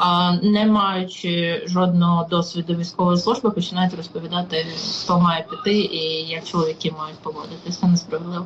не маючи жодного досвіду військової служби, починають розповідати, хто має піти і як чоловіки мають поводитися. Це несправедливо.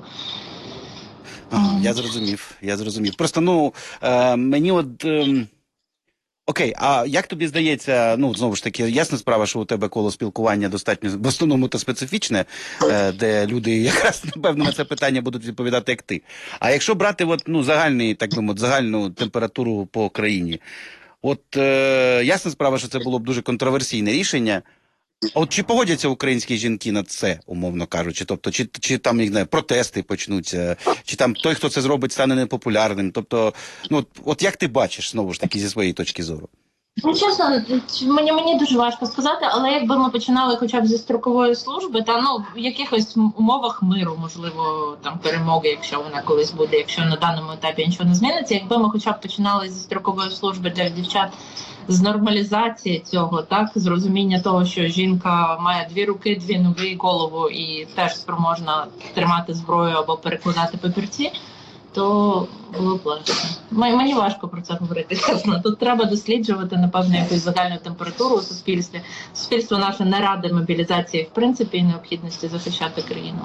Ага, я зрозумів. Просто, ну, мені от... Окей, а як тобі здається, ну, знову ж таки, ясна справа, що у тебе коло спілкування достатньо, в основному, то специфічне, де люди якраз, напевно, на це питання будуть відповідати, як ти. А якщо брати, от, ну, загальний, так би мовити, загальну температуру по країні, от, ясна справа, що це було б дуже контроверсійне рішення. От чи погодяться українські жінки на це, умовно кажучи? Тобто, чи там, не знаю, протести почнуться, чи там той, хто це зробить, стане непопулярним? Тобто, ну, от як ти бачиш, знову ж таки, зі своєї точки зору? Ну, чесно, мені дуже важко сказати, але якби ми починали хоча б зі строкової служби, та ну в якихось умовах миру, можливо, там перемоги, якщо вона колись буде, якщо на даному етапі нічого не зміниться, якби ми хоча б починали зі строкової служби для дівчат з нормалізації цього, так, з розуміння того, що жінка має 2 руки, 2 ноги і голову і теж спроможна тримати зброю або перекладати папірці, то було б легше. Мені важко про це говорити, чесно. Тут треба досліджувати, напевно, якусь загальну температуру у суспільстві. Суспільство наше не ради мобілізації, в принципі, і необхідності захищати країну,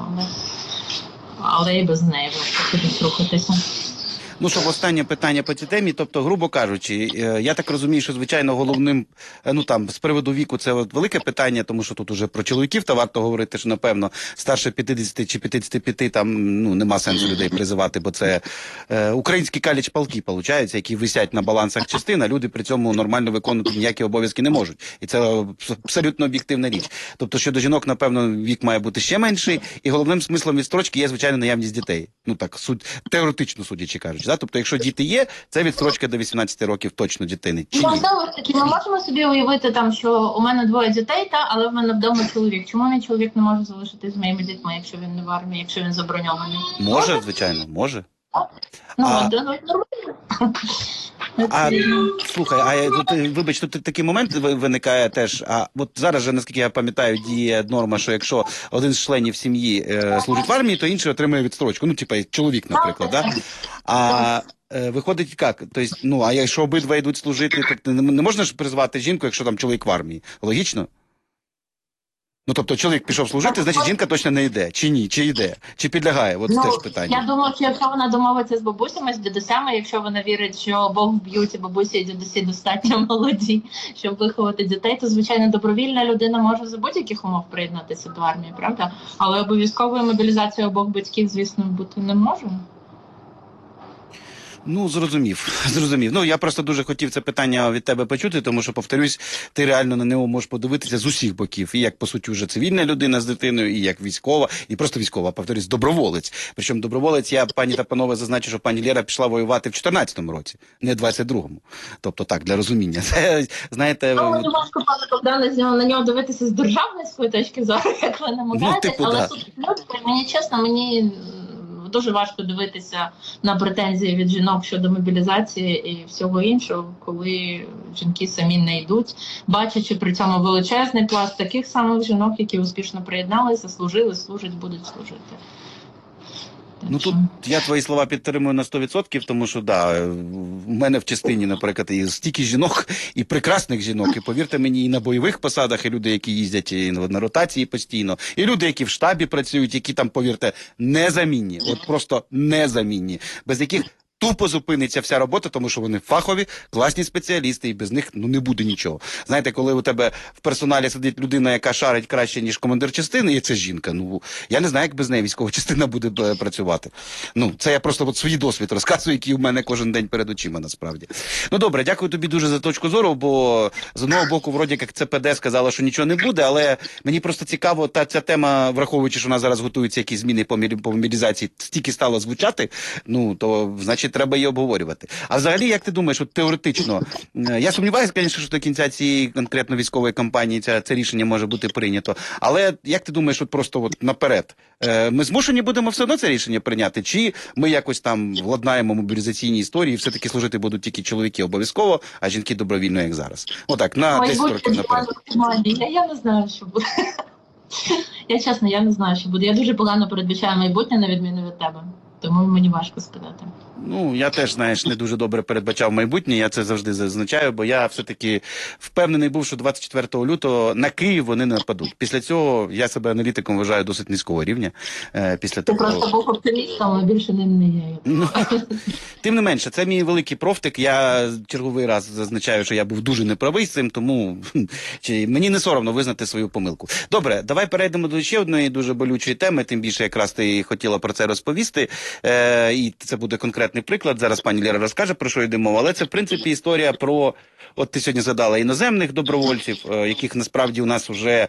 але і без неї важко кудись рухатися. Ну, щоб останнє питання по цій темі, тобто, грубо кажучи, я так розумію, що, звичайно, головним, ну, там, з приводу віку це от велике питання, тому що тут уже про чоловіків та варто говорити, що, напевно, старше 50 чи 55 там, ну, нема сенсу людей призивати, бо це українські каліч-палки, получаються, які висять на балансах частин, а люди при цьому нормально виконувати ніякі обов'язки не можуть. І це абсолютно об'єктивна річ. Тобто, щодо жінок, напевно, вік має бути ще менший, і головним смислом відстрочки є, звичайно, наявність дітей. Ну, так, теоретично судячи кажучи. Да? Тобто, якщо діти є, це відстрочка до 18 років точно дитини. Чи ми можемо собі уявити, там, що у мене 2 дітей, але в мене вдома чоловік. Чому мій чоловік не може залишитись з моїми дітьми, якщо він не в армії, якщо він заброньований? Може, звичайно, може. Нормально. Слухай, вибач, тут такий момент виникає теж, от зараз же, наскільки я пам'ятаю, діє норма, що якщо один з членів сім'ї служить в армії, то інший отримує відстрочку, ну, типа, чоловік, наприклад, да? Виходить як? Тобто, ну, а якщо обидва йдуть служити, то не можна ж призвати жінку, якщо там чоловік в армії? Логічно? Ну, тобто, чоловік пішов служити, значить, жінка точно не йде. Чи ні? Чи йде? Чи підлягає? От теж питання. Я думаю, що якщо вона домовиться з бабусями, з дідусями, якщо вона вірить, що Бог вб'ють, і бабусі і дідусі достатньо молоді, щоб виховати дітей, то, звичайно, добровільна людина може за будь-яких умов приєднатися до армії, правда? Але обов'язковою мобілізацією обох батьків, звісно, бути не може. Ну, зрозумів. Ну, я просто дуже хотів це питання від тебе почути, тому що, повторюсь, ти реально на нього можеш подивитися з усіх боків. І як, по суті, вже цивільна людина з дитиною, і як військова, і просто військова, повторюсь, доброволець. Причому доброволець, я, пані та панове, зазначу, що пані Лєра пішла воювати в 14-му році, не в 22-му. Тобто так, для розуміння. Це, знаєте... Мені важко, пане Богдане, на нього дивитися з державницької точки зору, як ви намагаєтесь, але тут, мені чесно, дуже важко дивитися на претензії від жінок щодо мобілізації і всього іншого, коли жінки самі не йдуть, бачачи при цьому величезний пласт таких самих жінок, які успішно приєдналися, служили, служать, будуть служити. Ну, тут я твої слова підтримую на 100%, тому що, да, в мене в частині, наприклад, і стільки жінок, і прекрасних жінок, і, повірте мені, і на бойових посадах, і люди, які їздять і на ротації постійно, і люди, які в штабі працюють, які там, повірте, незамінні, от просто незамінні, без яких тупо зупиниться вся робота, тому що вони фахові, класні спеціалісти, і без них, ну, не буде нічого. Знаєте, коли у тебе в персоналі сидить людина, яка шарить краще, ніж командир частини, і це жінка, ну, я не знаю, як без неї військова частина буде працювати. Ну, це я просто от свій досвід розказую, який у мене кожен день перед очима, насправді. Ну, добре, дякую тобі дуже за точку зору, бо з одного боку, вроді, як ЦПД сказала, що нічого не буде, але мені просто цікаво, ця тема, враховуючи, що у нас зараз готуються якісь зміни по мобілізації, стільки стало звучати, ну, то, значить, треба її обговорювати. А взагалі, як ти думаєш, от теоретично, я сумніваюся, звісно, що до кінця цієї конкретно військової кампанії це рішення може бути прийнято, але як ти думаєш, от просто от наперед, ми змушені будемо все одно це рішення прийняти, чи ми якось там владнаємо мобілізаційні історії, і все-таки служити будуть тільки чоловіки обов'язково, а жінки добровільно, як зараз? Отак, на 10 років наперед. Я не знаю, що буде. Я не знаю, що буде. Я дуже погано передбачаю майбутнє, на відміну від тебе. Тому мені важко сказати. Ну, я теж, знаєш, не дуже добре передбачав майбутнє, я це завжди зазначаю, бо я все-таки впевнений був, що 24 лютого на Київ вони не нападуть. Після цього я себе аналітиком вважаю досить низького рівня. Після Ти такого... просто був оптимістом, а більше не є. Ну, тим не менше, це мій великий профтик. Я черговий раз зазначаю, що я був дуже неправий з цим, тому мені не соромно визнати свою помилку. Добре, давай перейдемо до ще одної дуже болючої теми, тим більше якраз ти хотіла про це розповісти. І це буде конкретний приклад. Зараз пані Лера розкаже, про що йде мова. Але це, в принципі, історія про, от ти сьогодні згадала, іноземних добровольців, яких насправді у нас вже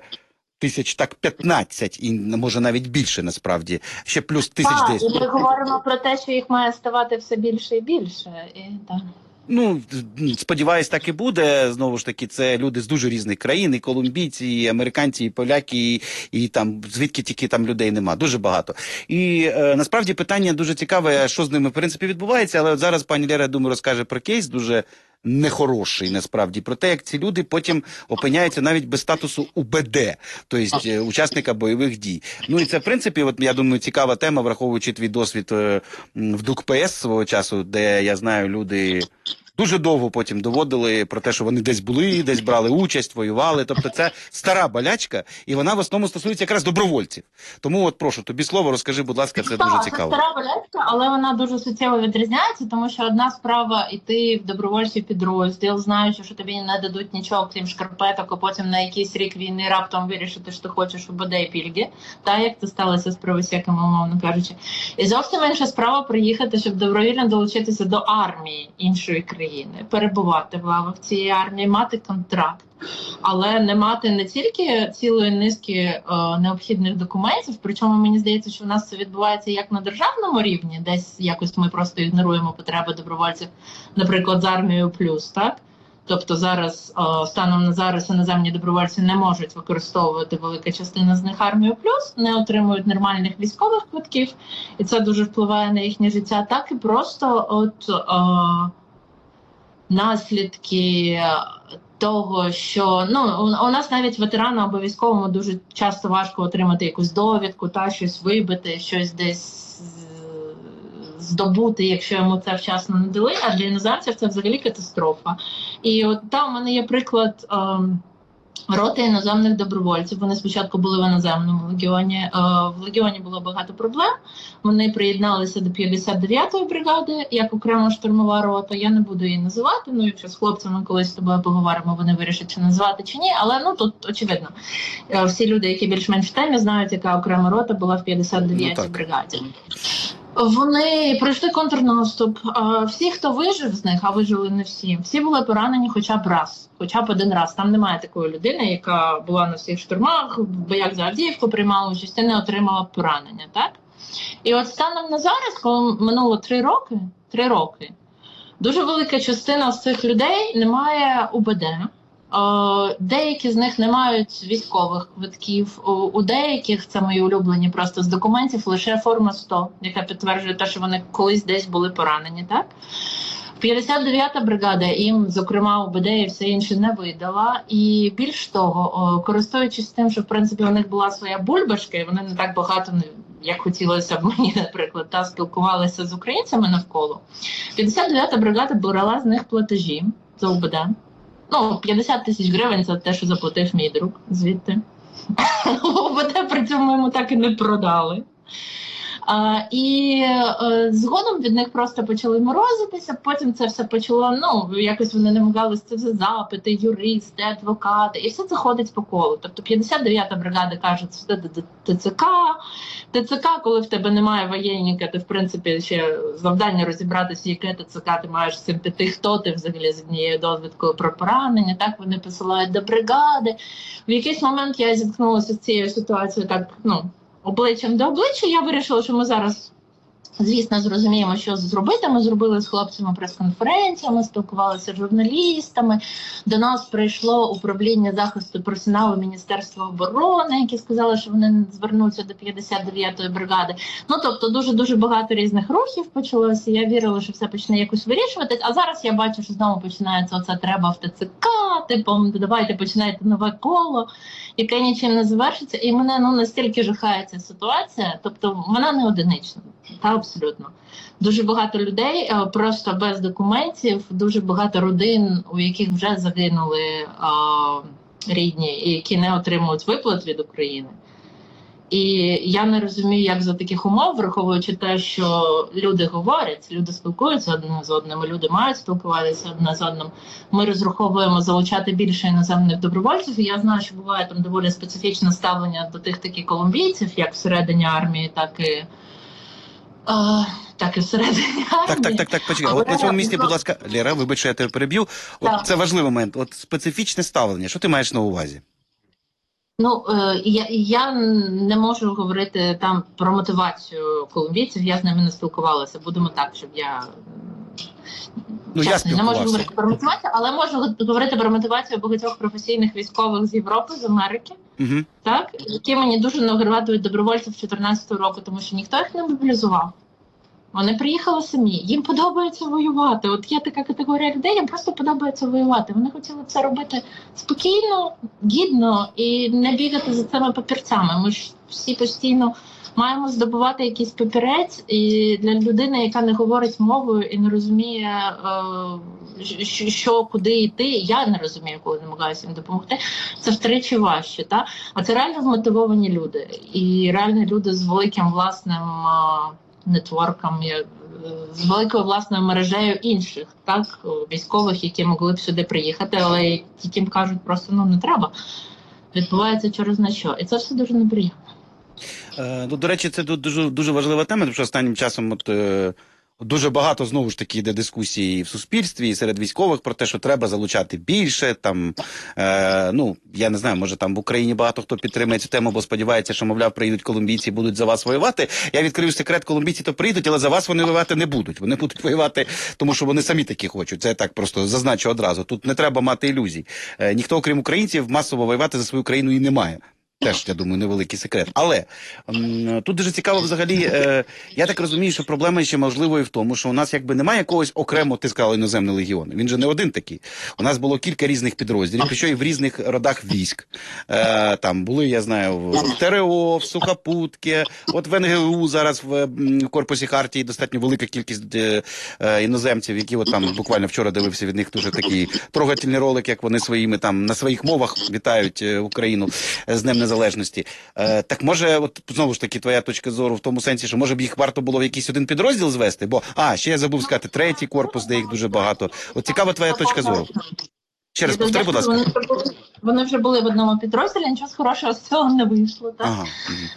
1500, і може навіть більше насправді, ще плюс 1010. Так, і ми говоримо про те, що їх має ставати все більше і більше. Так. Ну, сподіваюсь, так і буде. Знову ж таки, це люди з дуже різних країн, і колумбійці, і американці, і поляки, і там, звідки тільки там людей нема. Дуже багато. І насправді питання дуже цікаве, що з ними, в принципі, відбувається, але от зараз пані Лера, думаю, розкаже про кейс дуже нехороший, насправді, про те, як ці люди потім опиняються навіть без статусу УБД, тобто учасника бойових дій. Ну і це, в принципі, от, я думаю, цікава тема, враховуючи твій досвід в ДУК-ПС свого часу, де, я знаю, люди дуже довго потім доводили про те, що вони десь були, десь брали участь, воювали. Тобто це стара болячка, і вона в основному стосується якраз добровольців. Тому от прошу, тобі слово, розкажи, будь ласка, це дуже цікаво. Це стара болячка, але вона дуже суттєво відрізняється, тому що одна справа йти в добровольчий підрозділ, знаючи, що тобі не дадуть нічого, крім шкарпеток, а потім на якийсь рік війни раптом вирішити, що ти хочеш УБД і пільги, та як це сталося з правосеками, умовно кажучи. І зовсім інша справа приїхати, щоб добровільно долучитися до армії іншої країни, перебувати в лавах цієї армії, мати контракт, але не мати не тільки цілої низки необхідних документів, причому мені здається, що в нас це відбувається як на державному рівні, десь якось ми просто ігноруємо потреби добровольців, наприклад, з армією плюс, так? Тобто зараз, станом на зараз, іноземні добровольці не можуть використовувати, велика частина з них армію плюс, не отримують нормальних військових квитків, і це дуже впливає на їхнє життя, так і просто от наслідки того, що у нас навіть ветерану або військовому дуже часто важко отримати якусь довідку, та щось вибити, щось десь здобути, якщо йому це вчасно не дали, а для іноземців це взагалі катастрофа. І от там у мене є приклад роти іноземних добровольців. Вони спочатку були в іноземному легіоні. В легіоні було багато проблем. Вони приєдналися до 59-ї бригади, як окрема штурмова рота. Я не буду її називати, якщо з хлопцями колись з тобою поговоримо, вони вирішать, чи назвати, чи ні. Але тут очевидно. Всі люди, які більш-менш в темі, знають, яка окрема рота була в 59-й бригаді. Вони пройшли контрнаступ. Всі, хто вижив з них, а вижили не всі були поранені хоча б раз, хоча б один раз. Там немає такої людини, яка була на всіх штурмах, в боях за Авдіївку приймала участь і не отримала поранення, так? І от станом на зараз, коли минуло 3 роки, дуже велика частина з цих людей не має УБД. Деякі з них не мають військових квитків, у деяких, це мої улюблені просто з документів, лише форма 100, яка підтверджує те, що вони колись десь були поранені, так? 59-та бригада їм, зокрема, УБД і все інше не видала. І більш того, користуючись тим, що в принципі у них була своя бульбашка, і вони не так багато, як хотілося б мені, наприклад, спілкувалися з українцями навколо, 59-та бригада брала з них платежі за УБД. 50 тисяч гривень – це те, що заплатив мій друг звідти. УБД при цьому йому так і не продали. І згодом від них просто почали морозитися, потім це все почало, якось вони намагалися, це все запити, юристи, адвокати, і все це ходить по колу. Тобто 59-та бригада каже, це ТЦК, коли в тебе немає воєнника, ти, в принципі, ще завдання розібратися, яке ТЦК, ти маєш з цим піти, хто ти взагалі з однією довідкою про поранення, так вони посилають до бригади. В якийсь момент я зіткнулася з цією ситуацією так, обличчям до обличчя. Я вирішила, що ми зараз, звісно, зрозуміємо, що зробити. Ми зробили з хлопцями прес-конференцію, ми спілкувалися з журналістами. До нас прийшло управління захисту персоналу Міністерства оборони, які сказали, що вони звернуться до 59-ї бригади. Тобто дуже-дуже багато різних рухів почалося. Я вірила, що все почне якось вирішуватись. А зараз я бачу, що знову починається оце треба в ТЦК, давайте починайте нове коло, яке нічим не завершиться. І мене настільки жахає ця ситуація, тобто вона не одинична. Та абсолютно. Дуже багато людей просто без документів, дуже багато родин, у яких вже загинули рідні, і які не отримують виплат від України. І я не розумію, як за таких умов, враховуючи те, що люди говорять, люди спілкуються одне з одним, люди мають спілкуватися одне з одним. Ми розраховуємо залучати більше іноземних добровольців. І я знаю, що буває там доволі специфічне ставлення до тих таких колумбійців, як всередині армії, так і всередині армії. Так, почекай. От на цьому місці, будь ласка, Лера, вибач, що я тебе переб'ю. От це важливий момент. От специфічне ставлення. Що ти маєш на увазі? Ну, я не можу говорити там про мотивацію колумбійців, я з ними не спілкувалася. Будемо так, щоб я... Чесно, не можу говорити про мотивацію, але можу говорити про мотивацію багатьох професійних військових з Європи, з Америки, так, які мені дуже нагадують добровольців 2014 року, тому що ніхто їх не мобілізував. Вони приїхали самі, їм подобається воювати. От є така категорія людей, їм просто подобається воювати. Вони хотіли це робити спокійно, гідно і не бігати за цими папірцями. Ми ж всі постійно маємо здобувати якийсь папірець, і для людини, яка не говорить мовою і не розуміє, що, куди йти, я не розумію, коли намагаюся їм допомогти, це втричі важче. Та? А це реально вмотивовані люди. І реально люди з великим власним нетворком, з великою власною мережею інших, так, військових, які могли б сюди приїхати, але яким кажуть просто, не треба. Відбувається через на що. І це все дуже неприємно. До речі, це дуже важлива тема, тому що останнім часом дуже багато, знову ж таки, йде дискусії в суспільстві і серед військових про те, що треба залучати більше, там, я не знаю, може там в Україні багато хто підтримує цю тему, бо сподівається, що, мовляв, приїдуть колумбійці і будуть за вас воювати. Я відкрию секрет, колумбійці то приїдуть, але за вас вони воювати не будуть. Вони будуть воювати, тому що вони самі такі хочуть. Це я так просто зазначу одразу. Тут не треба мати ілюзій. Ніхто, окрім українців, масово воювати за свою країну і не має. Теж, я думаю, невеликий секрет. Але тут дуже цікаво взагалі, я так розумію, що проблема ще можливо і в тому, що у нас якби немає якогось окремо, ти сказала, іноземний легіон. Він же не один такий. У нас було кілька різних підрозділів, причому і в різних родах військ. Там були, я знаю, в ТРО, в Сухопутки, от в НГУ зараз в корпусі Хартії достатньо велика кількість іноземців, які от там буквально вчора дивився від них дуже такий трогательний ролик, як вони своїми там на своїх мовах вітають Україну з Днем Незалежності. Так може, от знову ж таки, твоя точка зору в тому сенсі, що може б їх варто було в якийсь один підрозділ звести? Бо, ще я забув сказати, третій корпус, де їх дуже багато. От цікава твоя точка зору. Ще раз повтори, будь ласка. Вони вже були в одному підрозділі, нічого хорошого з цього не вийшло, так? Ага.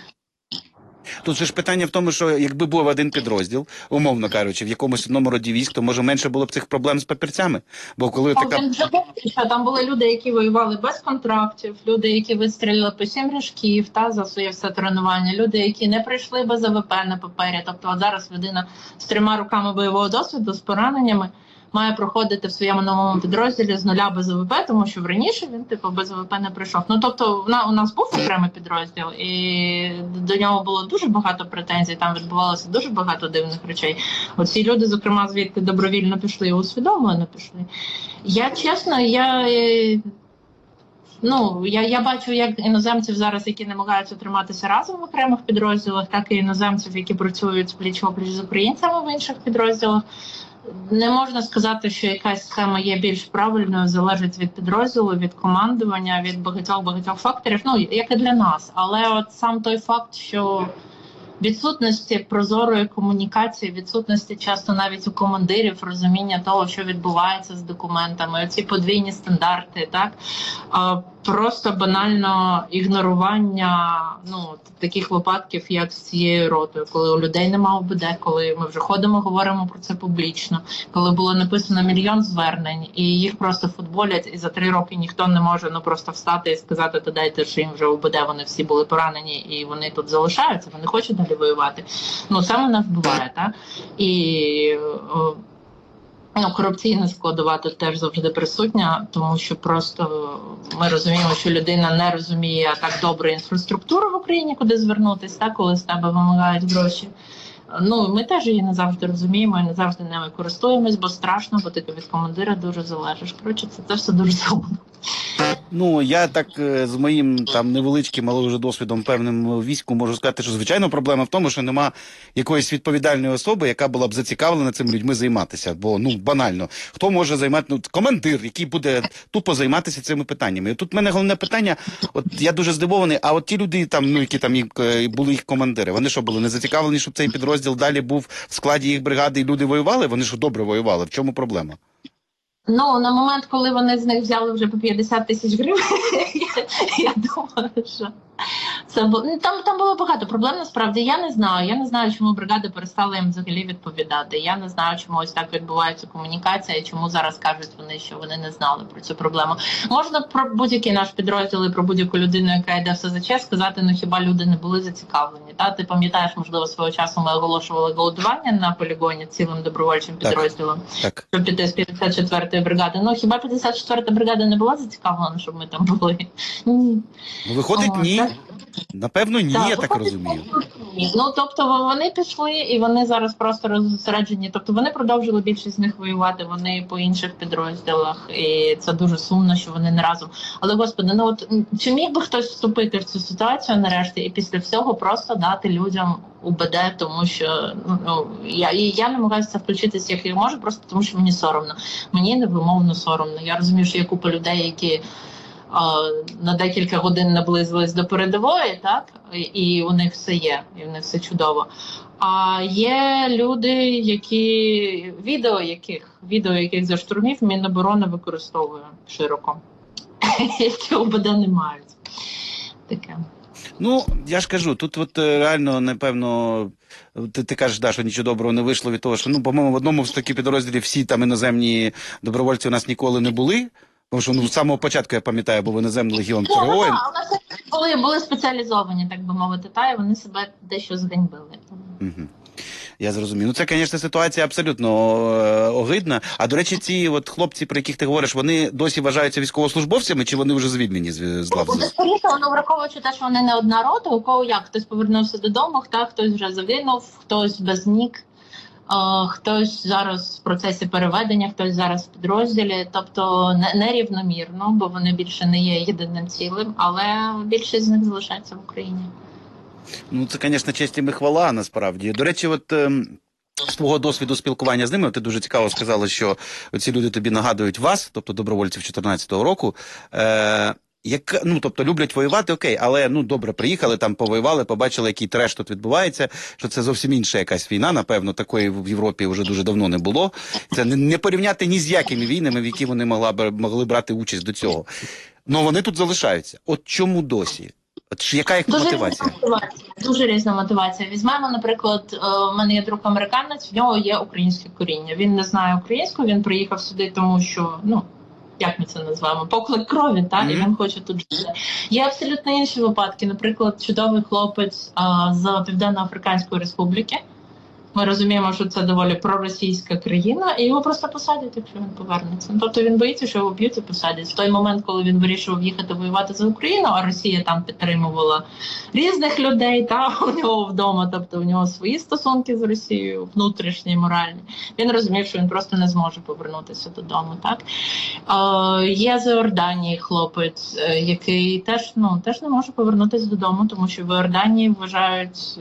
Тут же ж питання в тому, що якби був один підрозділ, умовно кажучи, в якомусь одному роді військ, то може менше було б цих проблем з папірцями? Бо коли така... Там були люди, які воювали без контрактів, люди, які вистрілили по 7 ріжків за своє все тренування, люди, які не прийшли без АВП на папері. Тобто от зараз людина з 3 роками бойового досвіду, з пораненнями, має проходити в своєму новому підрозділі з нуля без АВП, тому що раніше він без АВП не прийшов. Тобто у нас був окремий підрозділ, і до нього було дуже багато претензій, там відбувалося дуже багато дивних речей. Оці люди, зокрема, звідти добровільно пішли і усвідомлено пішли. Я чесно, я бачу, як іноземців зараз, які намагаються триматися разом в окремих підрозділах, так і іноземців, які працюють пліч-опліч з українцями в інших підрозділах. Не можна сказати, що якась схема є більш правильною, залежить від підрозділу, від командування, від багатьох факторів, як і для нас. Але от сам той факт, що відсутності прозорої комунікації, відсутності часто навіть у командирів розуміння того, що відбувається з документами, ці подвійні стандарти, так, просто банально ігнорування таких випадків, як з цією ротою, коли у людей немає ОБД, коли ми вже ходимо, говоримо про це публічно, коли було написано мільйон звернень, і їх просто футболять, і за 3 роки ніхто не може просто встати і сказати, то дайте, що їм вже ОБД, вони всі були поранені, і вони тут залишаються, вони хочуть далі воювати. Це мене вбиває, так? І корупційна складова тут теж завжди присутня, тому що просто ми розуміємо, що людина не розуміє так добре інфраструктуру в Україні, куди звернутися, так, коли з тебе вимагають гроші. Ми теж її не завжди розуміємо і не завжди ними користуємось, бо страшно, бо ти від командира дуже залежиш. Коротше, це все дуже сумно. Ну, я так з моїм там невеличким, але вже досвідом певним у війську можу сказати, що звичайно проблема в тому, що нема якоїсь відповідальної особи, яка була б зацікавлена цими людьми займатися. Бо, ну, банально, хто може займати, ну, командир, який буде тупо займатися цими питаннями. І тут в мене головне питання, от я дуже здивований, а от ті люди там, ну, які там були їх командири, вони що, були не зацікавлені, щоб цей підрозділ далі був в складі їх бригади і люди воювали? Вони що, добре воювали? В чому проблема? Ну, на момент, коли вони з них взяли вже по 50 тисяч гривень, я думаю, що це було. Там було багато проблем, насправді. Я не знаю, чому бригади перестали їм взагалі відповідати. Я не знаю, чому ось так відбувається комунікація, і чому зараз кажуть вони, що вони не знали про цю проблему. Можна про будь-який наш підрозділ і про будь-яку людину, яка йде в СЗЧ, сказати, ну хіба люди не були зацікавлені. Та? Ти пам'ятаєш, можливо, свого часу ми оголошували голодування на полігоні цілим добровольчим підрозділом, щоб піти з 54-ї бригади. Ну хіба 54-та бригада не була зацікавлена, щоб ми там були? Ні. Ну, виходить, ні. Напевно, ні, Так, я так розумію. Ні. Ну, тобто вони пішли і вони зараз просто розсереджені. Тобто вони продовжили більшість з них воювати, вони по інших підрозділах. І це дуже сумно, що вони не разом. Але, Господи, ну от чи міг би хтось вступити в цю ситуацію нарешті і після всього просто дати людям УБД, тому що я намагаюся включитися, як я можу, просто тому що мені соромно. Мені невимовно соромно. Я розумію, що є купа людей, які на декілька годин наблизились до передової, так, і у них все є, і в них все чудово. А є люди, відео яких за штурмів Міноборони використовує широко, які УБД не мають. Таке. Ну, я ж кажу, тут от реально, напевно, ти кажеш, да, що нічого доброго не вийшло від того, що, ну, по-моєму, в одному з таких підрозділів всі там іноземні добровольці у нас ніколи не були. Тому що, ну, з самого початку, я пам'ятаю, був іноземний легіон ТРО. У нас були спеціалізовані, так би мовити, та, і вони себе дещо зганьбили. Угу. Я зрозумів. Ну, це, звісно, ситуація абсолютно огидна. А, до речі, ці от хлопці, про яких ти говориш, вони досі вважаються військовослужбовцями, чи вони вже звільнені з лав ЗСУ? Скоріше, враховуючи те, що вони не одна рота, у кого як? Хтось повернувся додому, хтось вже загинув, хтось без нік. Хтось зараз в процесі переведення, хтось зараз в підрозділі, тобто нерівномірно, бо вони більше не є єдиним цілим, але більшість з них залишається в Україні. Ну, це, звісно, честь і хвала, насправді. До речі, от з твого досвіду спілкування з ними, ти дуже цікаво сказала, що ці люди тобі нагадують вас, тобто добровольців 14-го року, ну, тобто люблять воювати, окей, але, ну, добре, приїхали, там повоювали, побачили, який треш тут відбувається, що це зовсім інша якась війна, напевно, такої в Європі вже дуже давно не було. Це не порівняти ні з якими війнами, в які вони могли брати участь до цього. Ну, вони тут залишаються. От чому досі? От яка їх мотивація? Дуже різна мотивація. Візьмемо, наприклад, в мене є друг американець, в нього є українське коріння. Він не знає українську, він приїхав сюди, тому що, ну, як ми це називаємо, поклик крові, так, і він хоче тут жити. Є абсолютно інші випадки. Наприклад, чудовий хлопець з Південно-Африканської Республіки. Ми розуміємо, що це доволі проросійська країна, і його просто посадять, якщо він повернеться. Тобто він боїться, що його б'ють і посадять. В той момент, коли він вирішив їхати воювати за Україну, а Росія там підтримувала різних людей, та у нього вдома, тобто у нього свої стосунки з Росією, внутрішні, моральні. Він розумів, що він просто не зможе повернутися додому. Так? Є з Іорданії хлопець, який теж не може повернутися додому, тому що в Іорданії вважають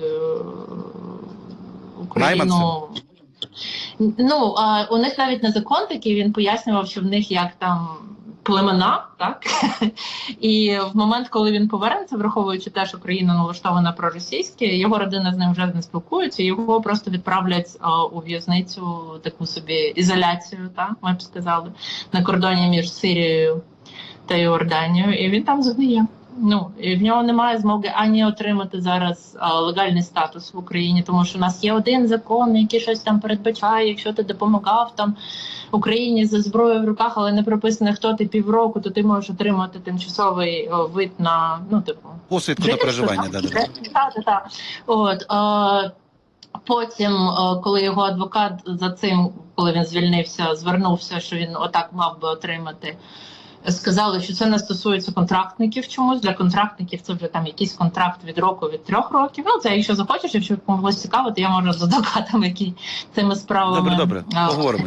Україну. Ну, у них навіть не закон такий, він пояснював, що в них як там племена, так? І в момент, коли він повернеться, враховуючи те, що країна налаштована проросійське, його родина з ним вже не спілкується, його просто відправлять у в'язницю, таку собі ізоляцію, так, ми б сказали, на кордоні між Сирією та Іорданією, і він там згниє. Ну, і в нього немає змоги ані отримати зараз легальний статус в Україні, тому що у нас є один закон, який щось там передбачає, якщо ти допомагав там Україні за зброєю в руках, але не прописано, хто ти півроку, то ти можеш отримати тимчасовий вид на, ну, типу... Посвідку на проживання, так. От, потім, коли його адвокат за цим, коли він звільнився, звернувся, що він отак мав би отримати сказали, що це не стосується контрактників чомусь. Для контрактників це вже там якийсь контракт від року, від 3 років. Ну, це якщо захочеш, якщо комусь цікаво, то я можу з адвокатами, які цими справами Добре, поговоримо.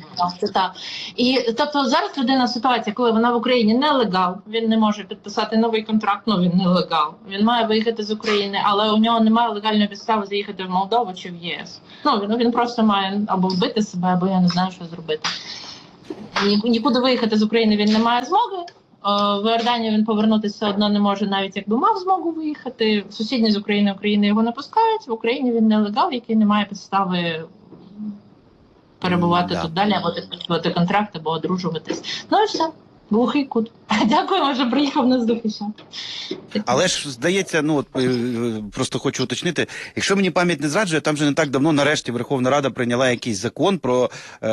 І тобто зараз людина ситуація, коли вона в Україні нелегал, він не може підписати новий контракт, ну він нелегал. Він має виїхати з України, але у нього немає легальної підстави заїхати в Молдову чи в ЄС. Ну, він просто має або вбити себе, або я не знаю, що зробити. Нікуди виїхати з України він не має змоги. В Іорданію він повернутися все одно не може, навіть якби мав змогу виїхати. Сусідні з України його не пускають. В Україні він нелегал, який не має підстави перебувати тут далі, або підписувати контракт, або одружуватись. Ну і все. Глухий кут. Дякуємо, що приїхав нас захищати. Але ж, здається, ну от просто хочу уточнити, якщо мені пам'ять не зраджує, там же не так давно нарешті Верховна Рада прийняла якийсь закон про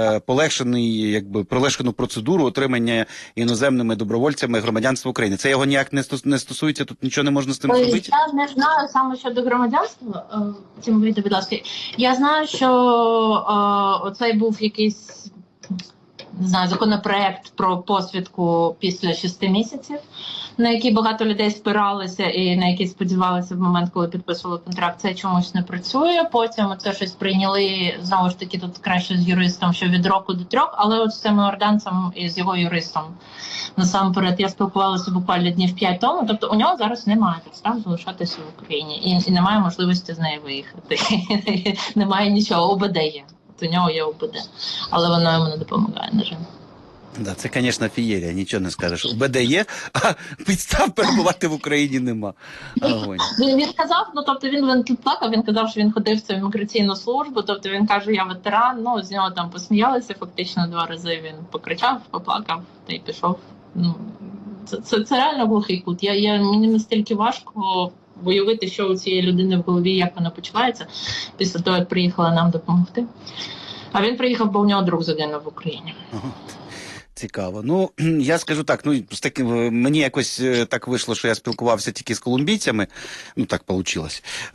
полегшену процедуру отримання іноземними добровольцями громадянства України. Це його ніяк не стосується, тут нічого не можна з цим зробити? Я не знаю саме щодо громадянства, цим вийде, будь ласка. Я знаю, що оцей був якийсь, не знаю, законопроект про посвідку після 6 місяців, на який багато людей спиралися і на який сподівалися в момент, коли підписували контракт, це чомусь не працює. Потім це щось прийняли, знову ж таки, тут краще з юристом, що від року до 3, але от з цим іорданцем і з його юристом насамперед я спілкувалася буквально днів 5 тому, тобто у нього зараз немає підстав залишатися в Україні і немає можливості з неї виїхати. Немає нічого, ОБД є. У нього є ОБД, але воно йому не допомагає, на жаль. Да, це, звісно, фієрія, нічого не скажеш. ОБД є, а підстав перебувати в Україні нема. Він казав, ну тобто він тут плакав, він казав, що він ходив в цю імміграційну службу, тобто він каже, я ветеран, ну з нього там посміялися фактично 2 рази, він покричав, поплакав та й пішов. Ну, це реально глухий кут. Мені настільки важко уявити, що у цієї людини в голові, як вона почувається після того, як приїхала нам допомогти. А він приїхав, бо у нього друг загинув в Україні. Цікаво. Ну, я скажу так, мені якось так вийшло, що я спілкувався тільки з колумбійцями, ну так вийшло.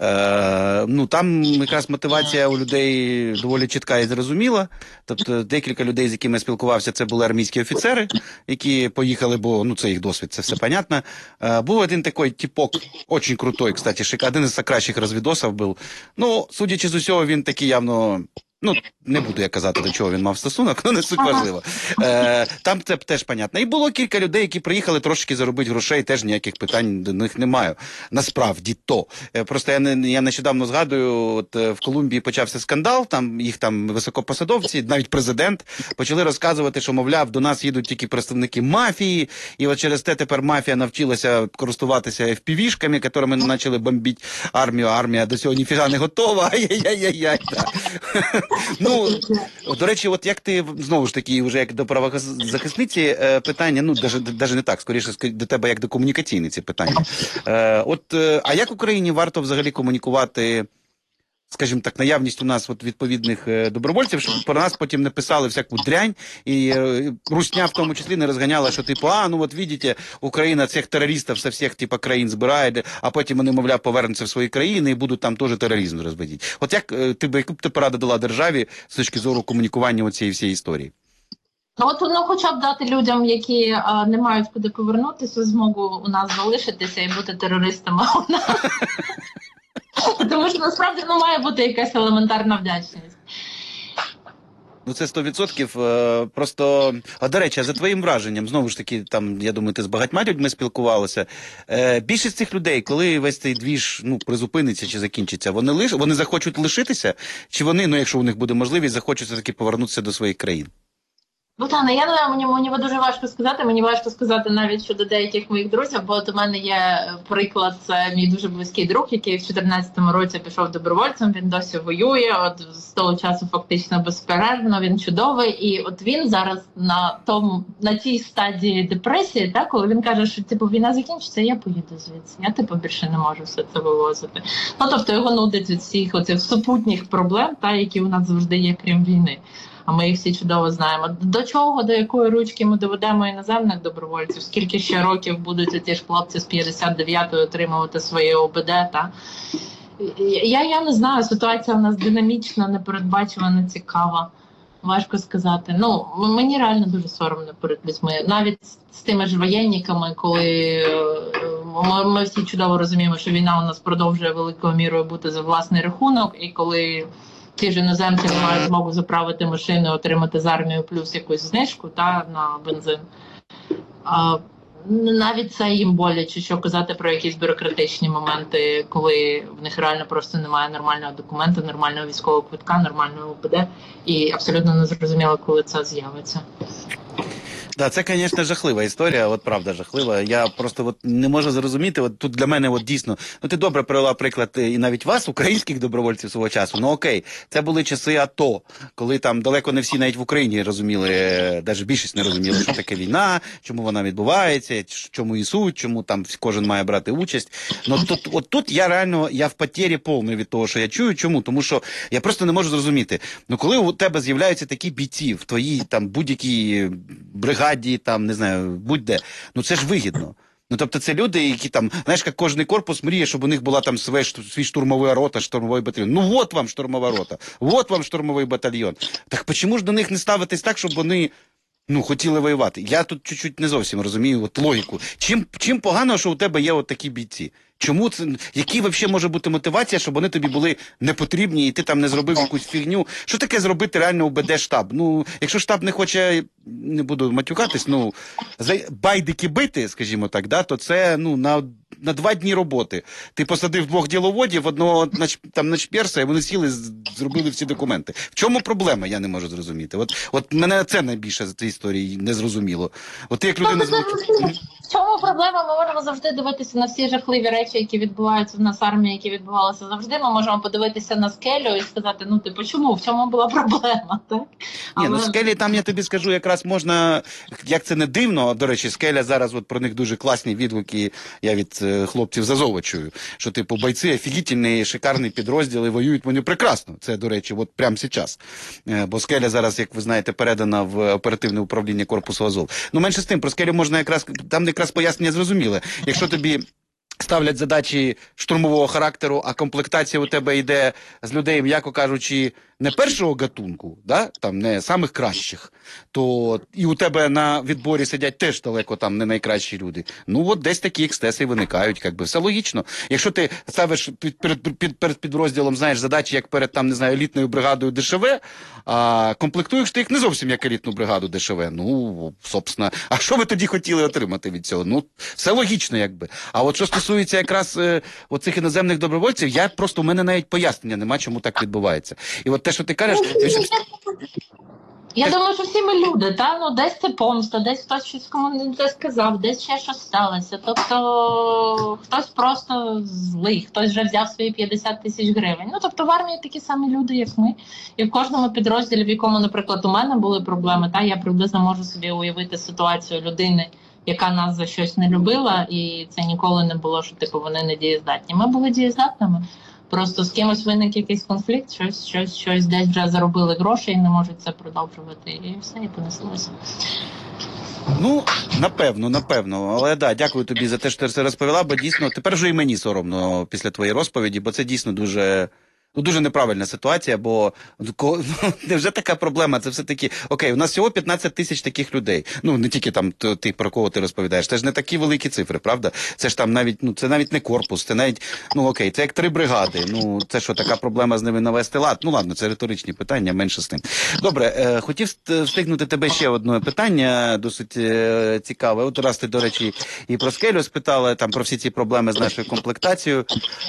Там якраз мотивація у людей доволі чітка і зрозуміла. Тобто декілька людей, з якими я спілкувався, це були армійські офіцери, які поїхали, бо це їх досвід, це все понятно. Був один такий типок, дуже крутой, кстати, один із кращих розвідосів був. Ну, судячи з усього, він такий явно... Ну, не буду я казати, до чого він мав стосунок, але не суть важливо. Там це теж понятно. І було кілька людей, які приїхали трошки заробити грошей, теж ніяких питань до них немає. Насправді то. Просто я нещодавно згадую, от в Колумбії почався скандал, їх високопосадовці, навіть президент, почали розказувати, що, мовляв, до нас їдуть тільки представники мафії, і от через те тепер мафія навчилася користуватися FPV-шками, якими почали бомбити армію, а армія до цього ніфіга не готова. Ай-яй-яй-яй. Ну, до речі, от як ти, знову ж таки, вже як до правозахисниці питання, навіть не так, скоріше до тебе як до комунікаційниці питання. А як Україні варто взагалі комунікувати, скажімо так, наявність у нас відповідних добровольців, щоб про нас потім не писали всяку дрянь, і русня в тому числі не розганяла, що видите, Україна цих терористів со всіх країн збирає, а потім вони, мовляв, повернуться в свої країни і будуть там теж тероризм розводити. От яку б ти пораду дала державі з точки зору комунікування цієї всієї історії? Хоча б дати людям, які не мають куди повернутися, змогу у нас залишитися і бути терористами у нас. Тому що насправді має бути якась елементарна вдячність. Це 100%. Просто, до речі, за твоїм враженням, знову ж таки, я думаю, ти з багатьма людьми спілкувалася. Більшість цих людей, коли весь цей двіж призупиниться чи закінчиться, вони захочуть лишитися? Чи вони, якщо у них буде можливість, захочуть все-таки повернутися до своїх країн? Богдана, я не знаю, мені дуже важко сказати. Мені важко сказати навіть щодо деяких моїх друзів, бо от у мене є приклад, це мій дуже близький друг, який в 2014 році пішов добровольцем, він досі воює, от з того часу фактично безперервно, він чудовий, і от він зараз на тій стадії депресії, коли він каже, що війна закінчиться, я поїду звідси, я більше не можу все це вивозити. Тобто його нудить від всіх оцих супутніх проблем, які у нас завжди є, крім війни. А ми їх всі чудово знаємо. До якої ручки ми доведемо іноземних добровольців? Скільки ще років будуть ті ж хлопці з 59-ї отримувати своє ОБД? Я не знаю, ситуація у нас динамічна, непередбачувана, цікава. Важко сказати. Ну, мені реально дуже соромно перед людьми. Навіть з тими ж воєнниками, коли ми всі чудово розуміємо, що війна у нас продовжує великою мірою бути за власний рахунок, і коли ті ж іноземці не мають змогу заправити машину, отримати з армією плюс якусь знижку на бензин. Навіть це їм боляче, що казати про якісь бюрократичні моменти, коли в них реально просто немає нормального документу, нормального військового квитка, нормального ОПД, і абсолютно не зрозуміло, коли це з'явиться. Да, це, звісно, жахлива історія, от правда жахлива. Я просто от не можу зрозуміти, от тут для мене от дійсно, ну ти добре привела приклад і навіть вас, українських добровольців свого часу, ну окей, це були часи АТО, коли там далеко не всі навіть в Україні розуміли, навіть більшість не розуміли, що таке війна, чому вона відбувається, чому і суть, чому там кожен має брати участь. Ну тут я реально, я в потері повний від того, що я чую. Чому? Тому що я просто не можу зрозуміти, ну коли у тебе з'являються такі бійці в твоїй там будь-якій бригаді, там, не знаю, будь-де. Ну це ж вигідно. Ну, тобто це люди, які там, знаєш, як кожний корпус мріє, щоб у них була там свій штурмова рота, штурмовий батальйон. Ну, от вам штурмова рота, от вам штурмовий батальйон. Так чому ж до них не ставитись так, щоб вони, ну, хотіли воювати? Я тут чуть-чуть не зовсім розумію от логіку. Чим погано, що у тебе є от такі бійці? Чому це, які взагалі може бути мотивація, щоб вони тобі були не потрібні і ти там не зробив якусь фігню? Що таке зробити реально УБД штаб? Ну, якщо штаб не хоче, не буду матюкатись, ну, байдики бити, скажімо так, да, то це, ну, на 2 дні роботи. Ти посадив 2 діловодів, одного там начперса, і вони сіли, зробили всі документи. В чому проблема, я не можу зрозуміти. От мене це найбільше з цієї історії не зрозуміло. От ти як людина... В чому проблема? Ми можемо завжди дивитися на всі жахливі речі, які відбуваються в нас в армії, які відбувалися завжди. Ми можемо подивитися на скелю і сказати, ну, типу, чому? В чому була проблема, так? Ні, ну скелі там, я тобі скажу, якраз можна, як це не дивно, до речі, скеля зараз, от про них дуже класні відгуки, я від хлопців з Азова чую, що, типу, бойці офігітельні, шикарні підрозділи, воюють вони прекрасно. Це, до речі, от прямо зараз. Бо скеля зараз, як ви знаєте, передана в оперативне управління корпусу Азов. Ну, менше з тим, про скелю можна якраз, там якраз пояснення зрозуміле. Якщо тобі ставлять задачі штурмового характеру, а комплектація у тебе йде з людей, м'яко кажучи, не першого гатунку, да? Там не самих кращих, то і у тебе на відборі сидять теж далеко там не найкращі люди. Ну от десь такі екстеси виникають, якби все логічно. Якщо ти ставиш перед підрозділом, знаєш, задачі, як перед там, не знаю, елітною бригадою ДШВ, а комплектуєш ти їх не зовсім як елітну бригаду ДШВ. Ну, собственно, а що ви тоді хотіли отримати від цього? Ну, все логічно, якби. А от що стосується якраз оцих іноземних добровольців, я просто, у мене навіть пояснення нема, чому так відбувається. І от те, що ти кажеш... Я думаю, що всі ми люди, та? Ну, десь це помста, десь хтось щось комусь не сказав, десь ще щось сталося. Тобто хтось просто злий, хтось вже взяв свої 50 тисяч гривень. Ну, тобто в армії такі самі люди, як ми. І в кожному підрозділі, в якому, наприклад, у мене були проблеми, та, я приблизно можу собі уявити ситуацію людини, яка нас за щось не любила, і це ніколи не було, що типу вони не дієздатні. Ми були дієздатними. Просто з кимось виник якийсь конфлікт, щось десь вже заробили гроші і не можуть це продовжувати. І все, і понеслося. Ну, напевно. Але да, дякую тобі за те, що ти це розповіла, бо дійсно, тепер вже і мені соромно після твоєї розповіді, бо це дійсно дуже неправильна ситуація, бо невже така проблема? Це все-таки, окей, у нас всього 15 тисяч таких людей. Ну, не тільки там ти, про кого ти розповідаєш. Це ж не такі великі цифри, правда? Це ж там навіть, ну, це навіть не корпус, це навіть, ну, окей, це як 3 бригади. Ну, це що, така проблема з ними навести лад? Ну, ладно, це риторичні питання, менше з тим. Добре, хотів встигнути тебе ще одне питання, досить цікаве. От раз ти, до речі, і про скелю спитала, там, про всі ці проблеми з нашою комплектацією.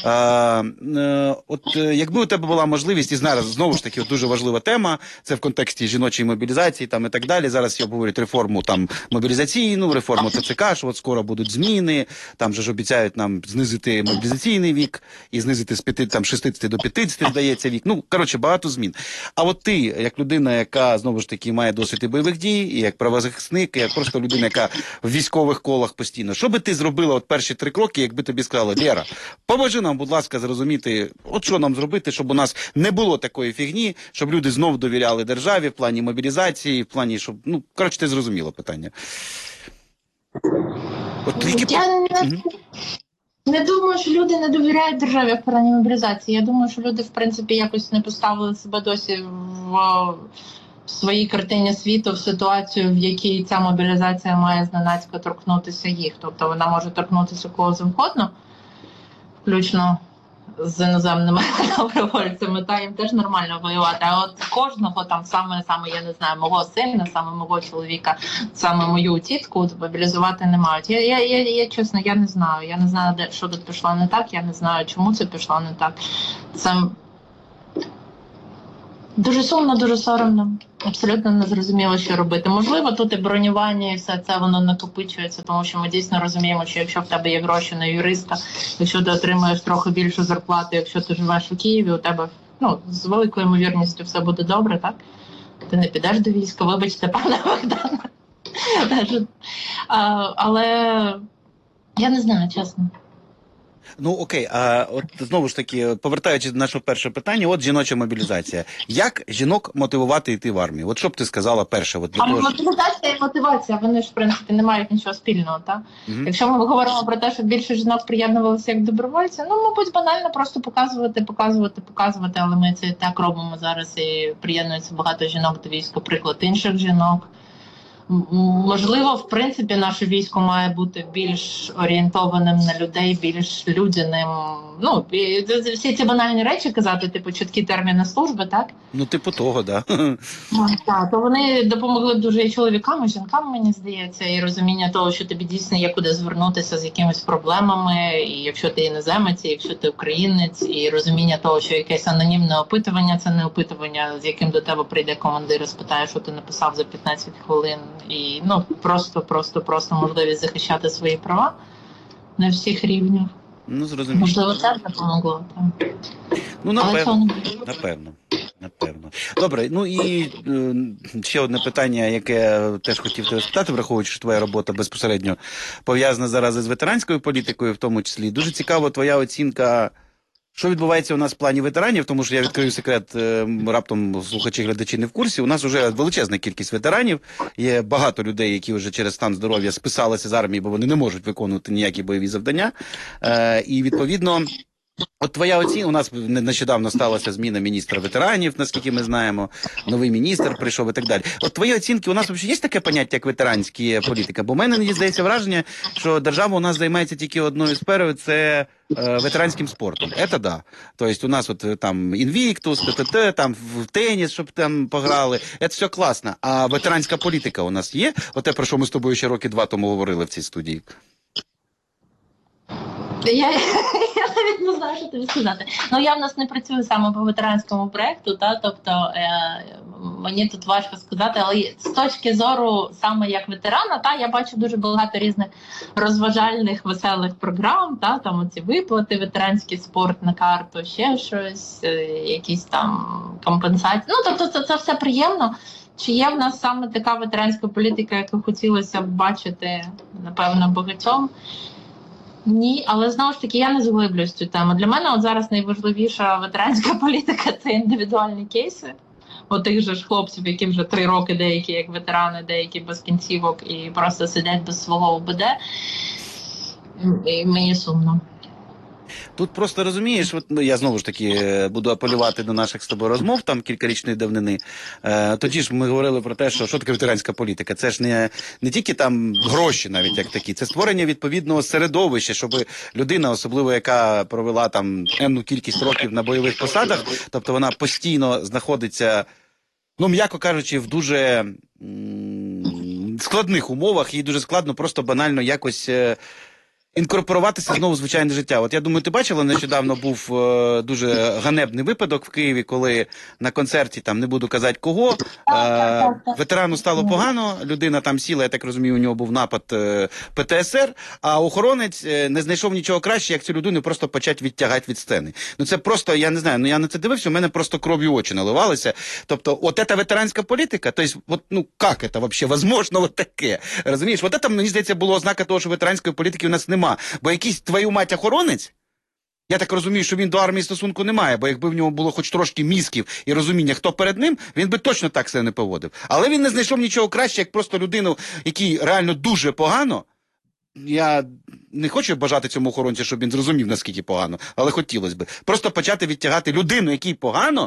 Якби у тебе була можливість, і зараз знову ж таки дуже важлива тема, це в контексті жіночої мобілізації там і так далі. Зараз обговорюють реформу там мобілізаційну, реформу ТЦК, що от скоро будуть зміни, там же ж обіцяють нам знизити мобілізаційний вік і знизити з 60 до 50, здається, вік. Ну, коротше, багато змін. А от ти, як людина, яка знову ж таки має досвід і бойових дій, і як правозахисник, і як просто людина, яка в військових колах постійно, що би ти зробила от перші 3 кроки, якби тобі сказали: Лєра, поможи нам, будь ласка, зрозуміти, от що нам зробити, щоб у нас не було такої фігні, щоб люди знов довіряли державі в плані мобілізації, в плані, щоб, ну, коротше, ти зрозуміла питання. От, не думаю, що люди не довіряють державі в плані мобілізації. Я думаю, що люди, в принципі, якось не поставили себе досі в своїй картині світу в ситуацію, в якій ця мобілізація має зненацька торкнутися їх. Тобто вона може торкнутися кого завгодно, включно з іноземними добровольцями, та їм теж нормально воювати. А от кожного там саме, я не знаю, мого сина, саме мого чоловіка, саме мою тітку мобілізувати не мають. Я чесно, я не знаю. Я не знаю, що тут пішло не так, я не знаю, чому це пішло не так. Це дуже сумно, дуже соромно. Абсолютно не зрозуміло, що робити. Можливо, тут і бронювання, і все це воно накопичується, тому що ми дійсно розуміємо, що якщо в тебе є гроші на юриста, якщо ти отримуєш трохи більшу зарплату, якщо ти живеш у Києві, у тебе з великою ймовірністю все буде добре, так? Ти не підеш до війська, вибачте, пане Богдане. Але я не знаю, чесно. Ну окей, а от знову ж таки, повертаючись до нашого першого питання, от жіноча мобілізація. Як жінок мотивувати йти в армію? От що б ти сказала перше? От для того, мобілізація і мотивація, вони ж, в принципі, не мають нічого спільного, так? Якщо ми говоримо про те, що більше жінок приєднувалися як добровольці, мабуть, банально просто показувати, але ми це так робимо зараз, і приєднується багато жінок до війська, приклад інших жінок. Можливо, в принципі, наше військо має бути більш орієнтованим на людей, більш людяним. Всі ці банальні речі казати, типу, чіткі терміни служби, так? типу того, да. Так, то вони допомогли б дуже і чоловікам, і жінкам, мені здається, і розуміння того, що тобі дійсно є куди звернутися з якимись проблемами, і якщо ти іноземець, і якщо ти українець, і розуміння того, що якесь анонімне опитування, це не опитування, з яким до тебе прийде командир і спитає, що ти написав за 15 хвилин. І просто можливість захищати свої права на всіх рівнях. Зрозуміло. Можливо, це допомогло. Напевно. Добре, і ще одне питання, яке теж хотів тебе спитати, враховуючи, що твоя робота безпосередньо пов'язана зараз із ветеранською політикою, в тому числі. Дуже цікава твоя оцінка, що відбувається у нас в плані ветеранів, тому що я відкрию секрет, раптом слухачі-глядачі не в курсі. У нас вже величезна кількість ветеранів, є багато людей, які вже через стан здоров'я списалися з армії, бо вони не можуть виконувати ніякі бойові завдання. І відповідно, от твоя оцінка, у нас нещодавно сталася зміна міністра ветеранів, наскільки ми знаємо, новий міністр прийшов і так далі. От твої оцінки, у нас взагалі є таке поняття, як ветеранська політика? Бо в мене, мені здається, враження, що держава у нас займається тільки одною сферою, це ветеранським спортом. Це да. Тобто у нас от там інвіктус, ТТТ, там в теніс, щоб там пограли. Це все класно. А ветеранська політика у нас є? Оте, про що ми з тобою ще роки 2 тому говорили в цій студії. Я навіть не знаю, що тобі сказати. Я в нас не працюю саме по ветеранському проєкту, тобто мені тут важко сказати, але з точки зору саме як ветерана, я бачу дуже багато різних розважальних, веселих програм, там оці виплати, ветеранський спорт на карту, ще щось, якісь там компенсації. Тобто це все приємно. Чи є в нас саме така ветеранська політика, яку хотілося б бачити, напевно, багатьом? Ні, але знову ж таки я не заглиблююсь в цю тему. Для мене зараз найважливіша ветеранська політика – це індивідуальні кейси. Тих же ж хлопців, які вже 3 роки, деякі як ветерани, деякі без кінцівок і просто сидять без свого ОБД. І мені сумно. Тут просто розумієш, я знову ж таки буду апелювати до наших з тобою розмов там кількарічної давнини. Тоді ж ми говорили про те, що таке ветеранська політика. Це ж не тільки там гроші навіть як такі, це створення відповідного середовища, щоб людина, особливо яка провела там енну кількість років на бойових посадах, тобто вона постійно знаходиться, м'яко кажучи, в дуже складних умовах, їй дуже складно просто банально якось інкорпоруватися знову в звичайне життя. От я думаю, ти бачила, нещодавно був дуже ганебний випадок в Києві, коли на концерті, там не буду казати кого, ветерану стало погано, людина там сіла, я так розумію, у нього був напад ПТСР, а охоронець не знайшов нічого краще, як цю людину просто почати відтягати від сцени. Це просто, я не знаю, я на це дивився, у мене просто кров'ю очі наливалися. Тобто, це ветеранська політика, тобто, як це взагалі возможно таке? Розумієш, це, мені здається, було ознака того, що ветеранської політики у нас немає. Бо якийсь, твою мать, охоронець, я так розумію, що він до армії стосунку не має, бо якби в нього було хоч трошки мізків і розуміння, хто перед ним, він би точно так себе не поводив. Але він не знайшов нічого краще, як просто людину, якій реально дуже погано. Я не хочу бажати цьому охоронцю, щоб він зрозумів, наскільки погано, але хотілося б. Просто почати відтягати людину, якій погано,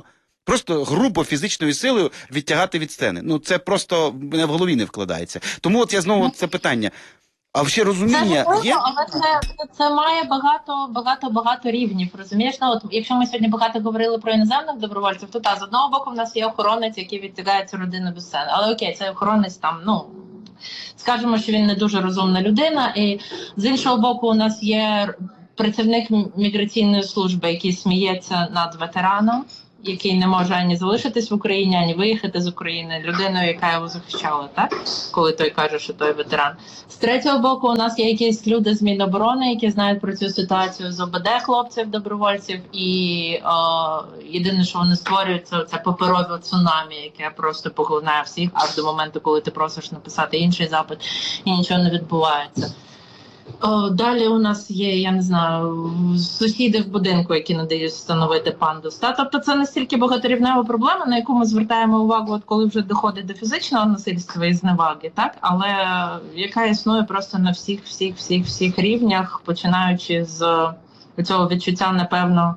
Просто грубо фізичною силою відтягати від сцени. Ну, це просто мене в голові не вкладається. Тому от я знову це питання. А ще розуміння це є? Але це має багато рівнів, розумієш? Ну, от, якщо ми сьогодні багато говорили про іноземних добровольців, то з одного боку в нас є охоронець, який відтягає цю родину до сцени. Але окей, цей охоронець там, скажімо, що він не дуже розумна людина. І з іншого боку, у нас є працівник міграційної служби, який сміється над ветераном, який не може ані залишитись в Україні, ані виїхати з України, людиною, яка його захищала, так? Коли той каже, що той ветеран. З третього боку, у нас є якісь люди з Міноборони, які знають про цю ситуацію з ОБД хлопців-добровольців, і єдине, що вони створюють, це паперове цунамі, яке просто поглинає всіх, аж до моменту, коли ти просиш написати інший запит, і нічого не відбувається. Далі у нас є, я не знаю, сусіди в будинку, які не дають встановити пандус. Тобто це настільки багаторівнева проблема, на яку ми звертаємо увагу, от коли вже доходить до фізичного насильства і зневаги, так? Але яка існує просто на всіх рівнях, починаючи з цього відчуття, напевно,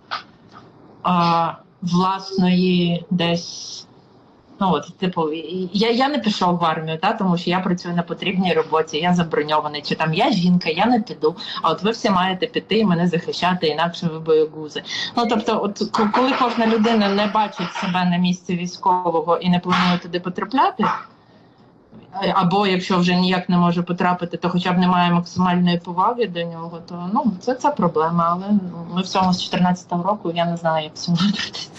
власної десь. Я не пішов в армію, тому що я працюю на потрібній роботі, я заброньований, чи там я жінка, я не піду, а от ви всі маєте піти і мене захищати, інакше ви боягузи. Тобто, коли кожна людина не бачить себе на місці військового і не планує туди потрапляти, або якщо вже ніяк не може потрапити, то хоча б немає максимальної поваги до нього, то це проблема. Але ми в цьому з 14-го року, я не знаю, як цьому вибратися.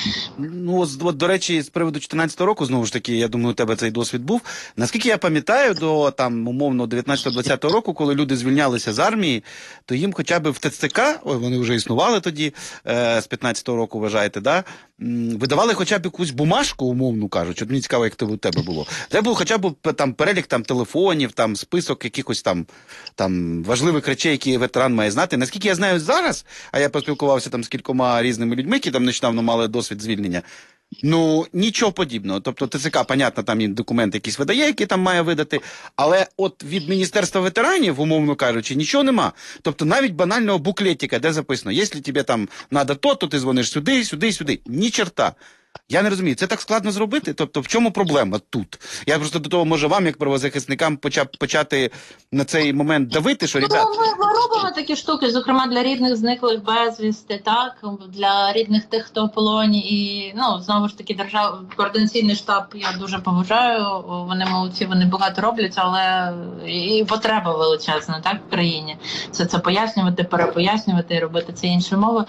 От, до речі, з приводу 14-го року, знову ж таки, я думаю, у тебе цей досвід був. Наскільки я пам'ятаю, до, умовно, 19-20 року, коли люди звільнялися з армії, то їм хоча б в ТЦК, вони вже існували тоді, з 15-го року, вважаєте, да? Видавали хоча б якусь бумажку, умовно кажучи. Мені цікаво, як у тебе було. Це був хоча б перелік телефонів, список якихось важливих речей, які ветеран має знати. Наскільки я знаю зараз, а я поспілкувався з кількома різними людьми, які нещодавно мали досвід звільнення, нічого подібного. Тобто ТЦК, понятно, там і документи якісь видає, які там має видати, але от від Міністерства ветеранів, умовно кажучи, нічого нема. Тобто навіть банального буклетика, де записано, якщо тобі там треба то ти дзвониш сюди, сюди, сюди. Ні черта. Я не розумію, це так складно зробити? Тобто в чому проблема тут? Я просто до того, може, вам, як правозахисникам, почати на цей момент давити, що, ребят... Ми робимо такі штуки, зокрема, для рідних зниклих безвісти, так? Для рідних тих, хто в полоні. І, знову ж таки, координаційний штаб я дуже поважаю, вони молодці, вони багато роблять, але і потреба величезна, так, в країні. Це пояснювати, перепояснювати і робити це іншою мовою.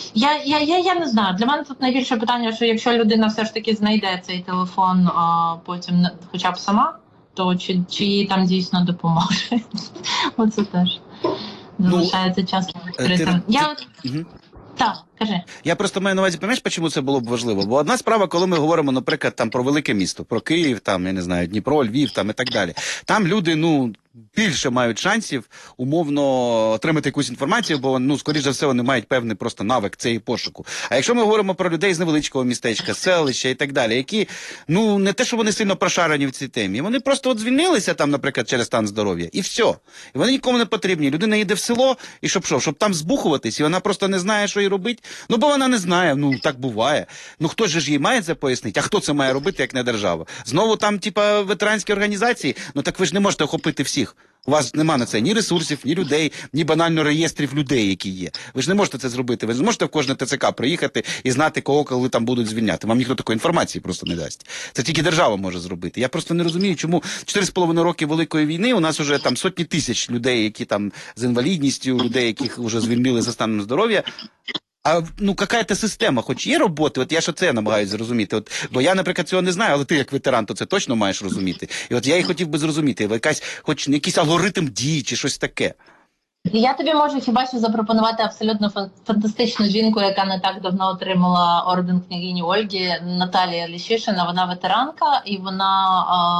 Я не знаю, для мене тут найбільше питання, що якщо людина все ж таки знайде цей телефон потім хоча б сама, то чи їй там дійсно допоможе. Оце теж залишається часто відкритим. Так, кажи. Я просто маю на увазі, пам'ятаєш, чому це було б важливо? Бо одна справа, коли ми говоримо, наприклад, про велике місто, про Київ, я не знаю, Дніпро, Львів, і так далі. Там люди, більше мають шансів умовно отримати якусь інформацію, бо, скоріш за все, вони мають певний просто навик цієї пошуку. А якщо ми говоримо про людей з невеличкого містечка, селища і так далі, які, не те, що вони сильно прошарені в цій темі, вони просто звільнилися там, наприклад, через стан здоров'я, і все. І вони нікому не потрібні. Людина їде в село, і щоб там збухуватись, і вона просто не знає, що їй робити. Бо вона не знає, так буває. Хто ж їй має це пояснити? А хто це має робити, як не держава? Знову там, ветеранські організації? Так ви ж не можете охопити всіх. У вас нема на це ні ресурсів, ні людей, ні банально реєстрів людей, які є. Ви ж не можете це зробити. Ви не зможете в кожне ТЦК приїхати і знати, кого коли там будуть звільняти. Вам ніхто такої інформації просто не дасть. Це тільки держава може зробити. Я просто не розумію, чому 4,5 роки Великої війни у нас вже сотні тисяч людей, які з інвалідністю, людей, яких вже звільнили за станом здоров'я. А яка-то система, хоч є роботи, от я ж оце намагаюся зрозуміти. Бо я, наприклад, цього не знаю, але ти як ветеран, то це точно маєш розуміти. І от я і хотів би зрозуміти, хоч якийсь алгоритм дій чи щось таке. Я тобі можу хіба що запропонувати абсолютно фантастичну жінку, яка не так давно отримала орден княгині Ольги, Наталія Ліщишина. Вона ветеранка, і вона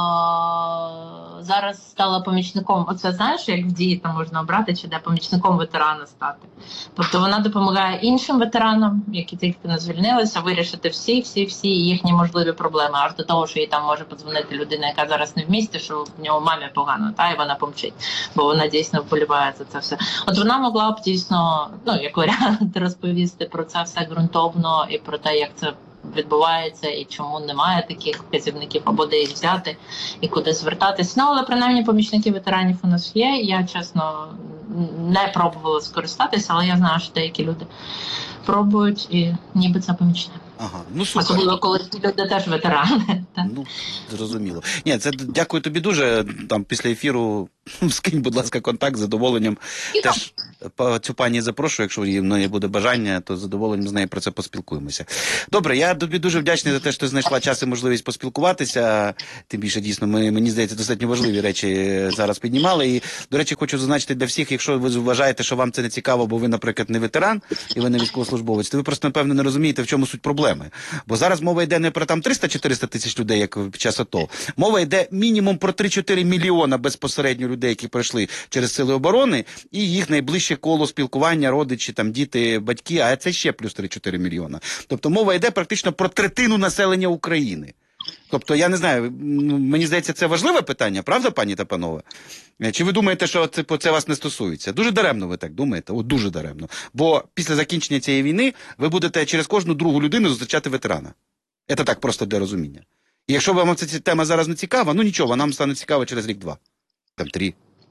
зараз стала помічником. Оце знаєш, як в дії там можна обрати, чи де помічником ветерана стати. Тобто вона допомагає іншим ветеранам, які тільки не звільнилися, вирішити всі їхні можливі проблеми, аж до того, що їй там може подзвонити людина, яка зараз не в місті, що в нього мамі погано, і вона помчить, бо вона дійсно вболіває за це все. От вона могла б дійсно, як варіант, розповісти про це все ґрунтовно і про те, як це відбувається і чому немає таких вказівників, або де їх взяти і куди звертатись. Ну, але принаймні помічники ветеранів у нас є. Я, чесно, не пробувала скористатися, але я знаю, що деякі люди пробують і ніби це помічне. Ага, ну супер. Особливо, коли ці люди теж ветерани. Ну, зрозуміло. Ні, це дякую тобі дуже. Там після ефіру скинь, будь ласка, контакт, з задоволенням. Теж цю пані запрошую, якщо в неї буде бажання, то з задоволенням з нею про це поспілкуємося. Добре, я тобі дуже вдячний за те, що ти знайшла час і можливість поспілкуватися. Тим більше, дійсно, мені здається, достатньо важливі речі зараз піднімали. І, до речі, хочу зазначити для всіх, якщо ви вважаєте, що вам це не цікаво, бо ви, наприклад, не ветеран і ви не військовослужбовець, то ви просто, напевно, не розумієте, в чому суть проблеми. Бо зараз мова йде не про там 300-400 тисяч людей, як під час АТО. Мова йде мінімум про 3-4 мільйона безпосередньо людей, які пройшли через сили оборони, і їх найближче коло спілкування, родичі, там, діти, батьки, а це ще плюс 3-4 мільйона. Тобто мова йде практично про третину населення України. Тобто, я не знаю, мені здається, це важливе питання, правда, пані та панове? Чи ви думаєте, що це вас не стосується? Дуже даремно ви так думаєте, от дуже даремно. Бо після закінчення цієї війни ви будете через кожну другу людину зустрічати ветерана. Це так просто для розуміння. І якщо вам ця тема зараз не цікава, ну нічого, нам стане цікаво через рік-два. Там 3.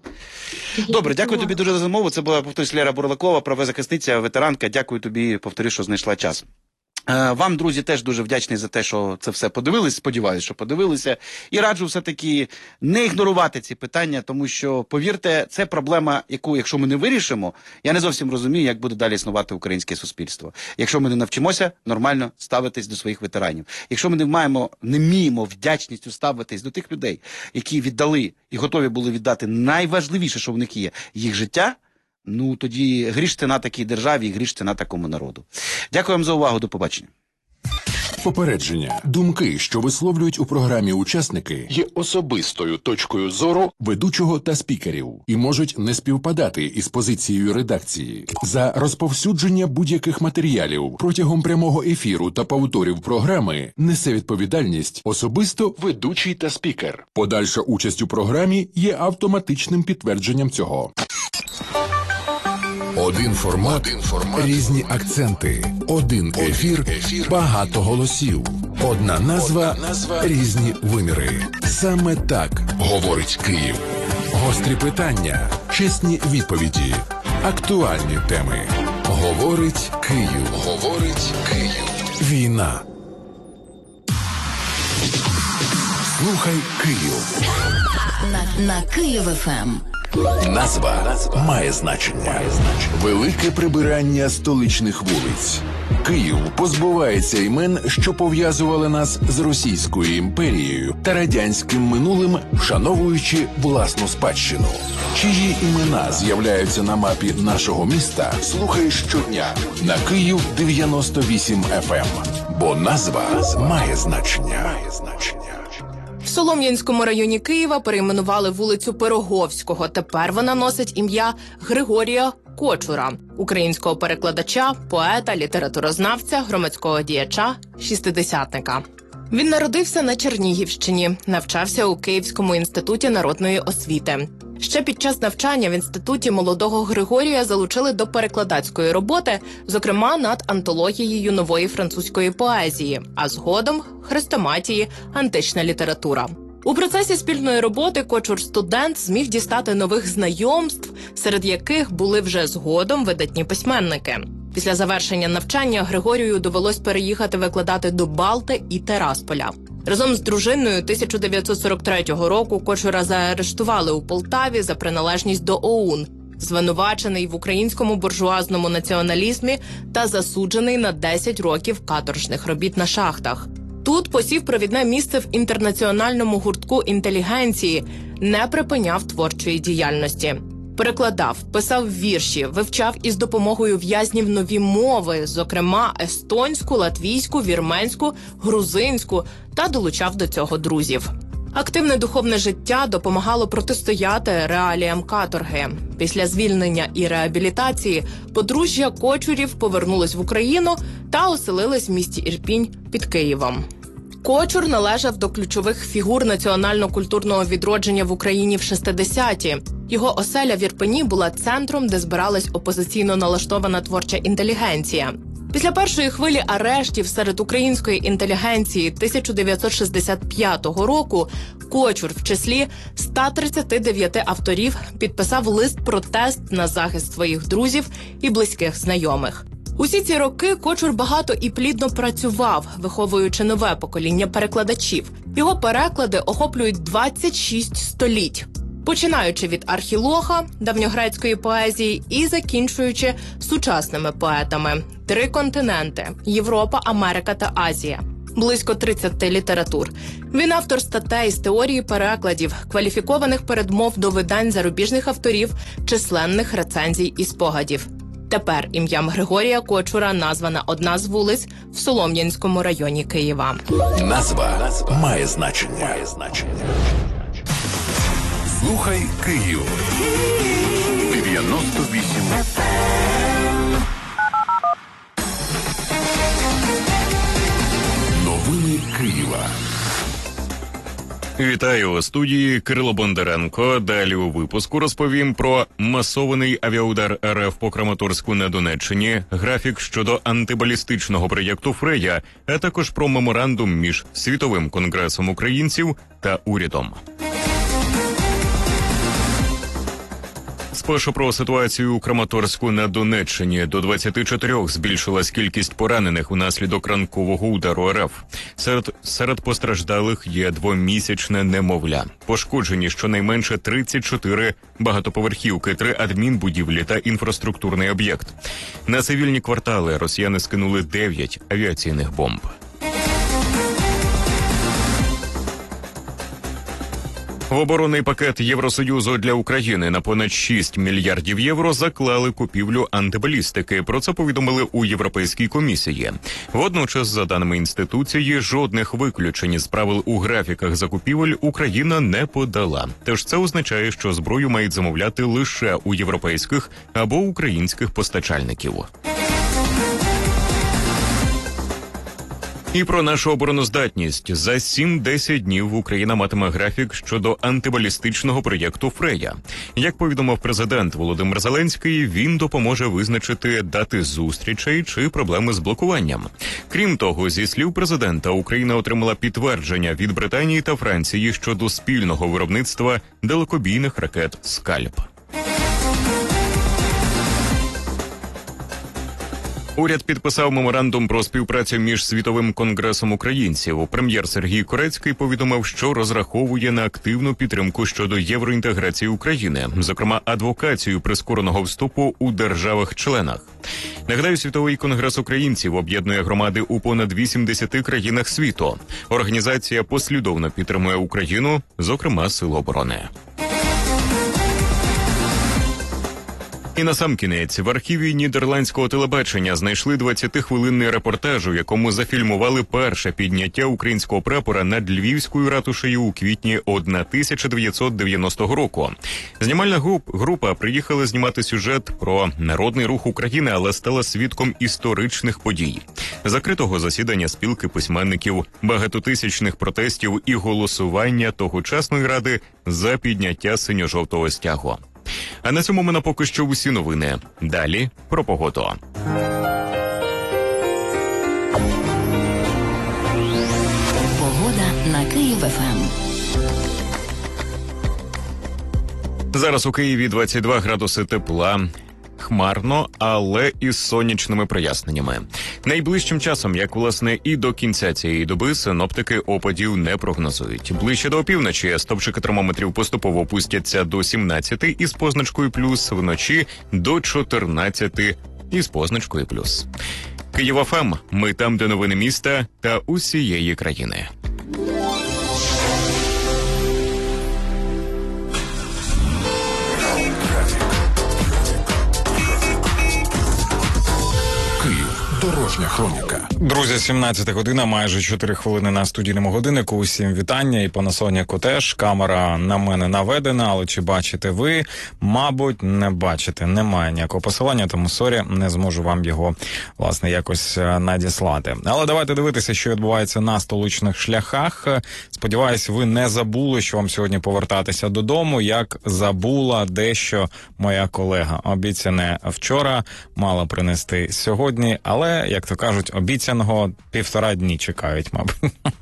Добре, дякую тобі дуже за замову. Це була, повторюсь, Лера Бурлакова, правозахисниця, ветеранка. Дякую тобі, повторюю, що знайшла час. Вам, друзі, теж дуже вдячний за те, що це все подивились, сподіваюся, що подивилися. І раджу все-таки не ігнорувати ці питання, тому що, повірте, це проблема, яку, якщо ми не вирішимо, я не зовсім розумію, як буде далі існувати українське суспільство. Якщо ми не навчимося нормально ставитись до своїх ветеранів. Якщо ми не вміємо вдячністю ставитись до тих людей, які віддали і готові були віддати найважливіше, що в них є, їх життя, ну, тоді гріш ціна такій державі і гріш ціна такому народу. Дякую вам за увагу. До побачення. Попередження. Думки, що висловлюють у програмі учасники, є особистою точкою зору ведучого та спікерів і можуть не співпадати із позицією редакції. За розповсюдження будь-яких матеріалів протягом прямого ефіру та повторів програми несе відповідальність особисто ведучий та спікер. Подальша участь у програмі є автоматичним підтвердженням цього. Один формат, різні акценти, один ефір, багато голосів, одна назва, різні виміри. Саме так говорить Київ. Гострі питання, чесні відповіді, актуальні теми. Говорить Київ. Говорить Київ. Війна. Слухай Київ. На Київ ФМ. Назва має значення. Велике прибирання столичних вулиць. Київ позбувається імен, що пов'язували нас з Російською імперією та радянським минулим, вшановуючи власну спадщину. Чиї імена з'являються на мапі нашого міста, слухай щодня на Київ 98 FM. Бо назва має значення. В Солом'янському районі Києва перейменували вулицю Пироговського. Тепер вона носить ім'я Григорія Кочура, українського перекладача, поета, літературознавця, громадського діяча, шістидесятника. Він народився на Чернігівщині, навчався у Київському інституті народної освіти. Ще під час навчання в інституті молодого Григорія залучили до перекладацької роботи, зокрема над антологією нової французької поезії, а згодом хрестоматії «Антична література». У процесі спільної роботи Кочур-студент зміг дістати нових знайомств, серед яких були вже згодом видатні письменники. Після завершення навчання Григорію довелось переїхати викладати до Балти і Терасполя. Разом з дружиною 1943 року Кочура заарештували у Полтаві за приналежність до ОУН, звинувачений в українському буржуазному націоналізмі та засуджений на 10 років каторжних робіт на шахтах. Тут посів провідне місце в інтернаціональному гуртку інтелігенції, не припиняв творчої діяльності. Перекладав, писав вірші, вивчав із допомогою в'язнів нові мови, зокрема естонську, латвійську, вірменську, грузинську, та долучав до цього друзів. Активне духовне життя допомагало протистояти реаліям каторги. Після звільнення і реабілітації подружжя Кочурів повернулись в Україну та оселились в місті Ірпінь під Києвом. Кочур належав до ключових фігур національно-культурного відродження в Україні в 60-ті. Його оселя в Ірпені була центром, де збиралась опозиційно налаштована творча інтелігенція. Після першої хвилі арештів серед української інтелігенції 1965 року Кочур в числі 139 авторів підписав лист-протест на захист своїх друзів і близьких знайомих. Усі ці роки Кочур багато і плідно працював, виховуючи нове покоління перекладачів. Його переклади охоплюють 26 століть. Починаючи від Архілоха, давньогрецької поезії, і закінчуючи сучасними поетами. 3 континенти – Європа, Америка та Азія. Близько 30 літератур. Він автор статей з теорії перекладів, кваліфікованих передмов до видань зарубіжних авторів, численних рецензій і спогадів. Тепер ім'ям Григорія Кочура названа одна з вулиць в Солом'янському районі Києва. Назва має значення. Слухай Київ. 98 Новини Києва. Вітаю у студії Кирило Бондаренко. Далі у випуску розповім про масований авіаудар РФ по Краматорську на Донеччині, графік щодо антибалістичного проєкту «Фрея», а також про меморандум між Світовим конгресом українців та урядом. Спершу про ситуацію у Краматорську на Донеччині. До 24 збільшилась кількість поранених унаслідок ранкового удару РФ. Серед постраждалих є 2-місячне немовля. Пошкоджені щонайменше 34 багатоповерхівки, 3 адмінбудівлі та інфраструктурний об'єкт. На цивільні квартали росіяни скинули 9 авіаційних бомб. В оборонний пакет Євросоюзу для України на понад 6 мільярдів євро заклали купівлю антибалістики. Про це повідомили у Європейській комісії. Водночас, за даними інституції, жодних виключень із правил у графіках закупівель Україна не подала. Тож це означає, що зброю мають замовляти лише у європейських або українських постачальників. І про нашу обороноздатність. За 7-10 днів Україна матиме графік щодо антибалістичного проєкту «Фрея». Як повідомив президент Володимир Зеленський, він допоможе визначити дати зустрічей чи проблеми з блокуванням. Крім того, зі слів президента, Україна отримала підтвердження від Британії та Франції щодо спільного виробництва далекобійних ракет «Скальп». Уряд підписав меморандум про співпрацю між Світовим конгресом українців. Прем'єр Сергій Корецький повідомив, що розраховує на активну підтримку щодо євроінтеграції України, зокрема адвокацію прискореного вступу у державах-членах. Нагадаю, Світовий конгрес українців об'єднує громади у понад 80 країнах світу. Організація послідовно підтримує Україну, зокрема Сил оборони. І насамкінець, в архіві нідерландського телебачення знайшли 20-хвилинний репортаж, у якому зафільмували перше підняття українського прапора над Львівською ратушею у квітні 1990 року. Знімальна група приїхала знімати сюжет про народний рух України, але стала свідком історичних подій. Закритого засідання спілки письменників, багатотисячних протестів і голосування тогочасної ради за підняття синьо-жовтого стягу. А на цьому мене поки що усі новини. Далі про погоду. Погода на Київ-ФМ. Зараз у Києві 22 градуси тепла. Хмарно, але із сонячними проясненнями. Найближчим часом, як власне і до кінця цієї доби, синоптики опадів не прогнозують. Ближче до опівночі стовпчики термометрів поступово опустяться до 17 із позначкою плюс, вночі до 14 із позначкою плюс. Київ ФМ. Ми там, де новини міста та усієї країни. Київ. Дорожня хроніка. Друзі, 17 година, майже 4 хвилини на студійному годиннику. Усім вітання і Panasonic теж. Камера на мене наведена, але чи бачите ви? Мабуть, не бачите. Немає ніякого посилання, тому, сорі, не зможу вам його, власне, якось надіслати. Але давайте дивитися, що відбувається на столичних шляхах. Сподіваюсь, ви не забули, що вам сьогодні повертатися додому, як забула дещо моя колега. Обіцяне вчора, мала принести сьогодні, але, як то кажуть, обіцяного 1,5 дні чекають, мабуть.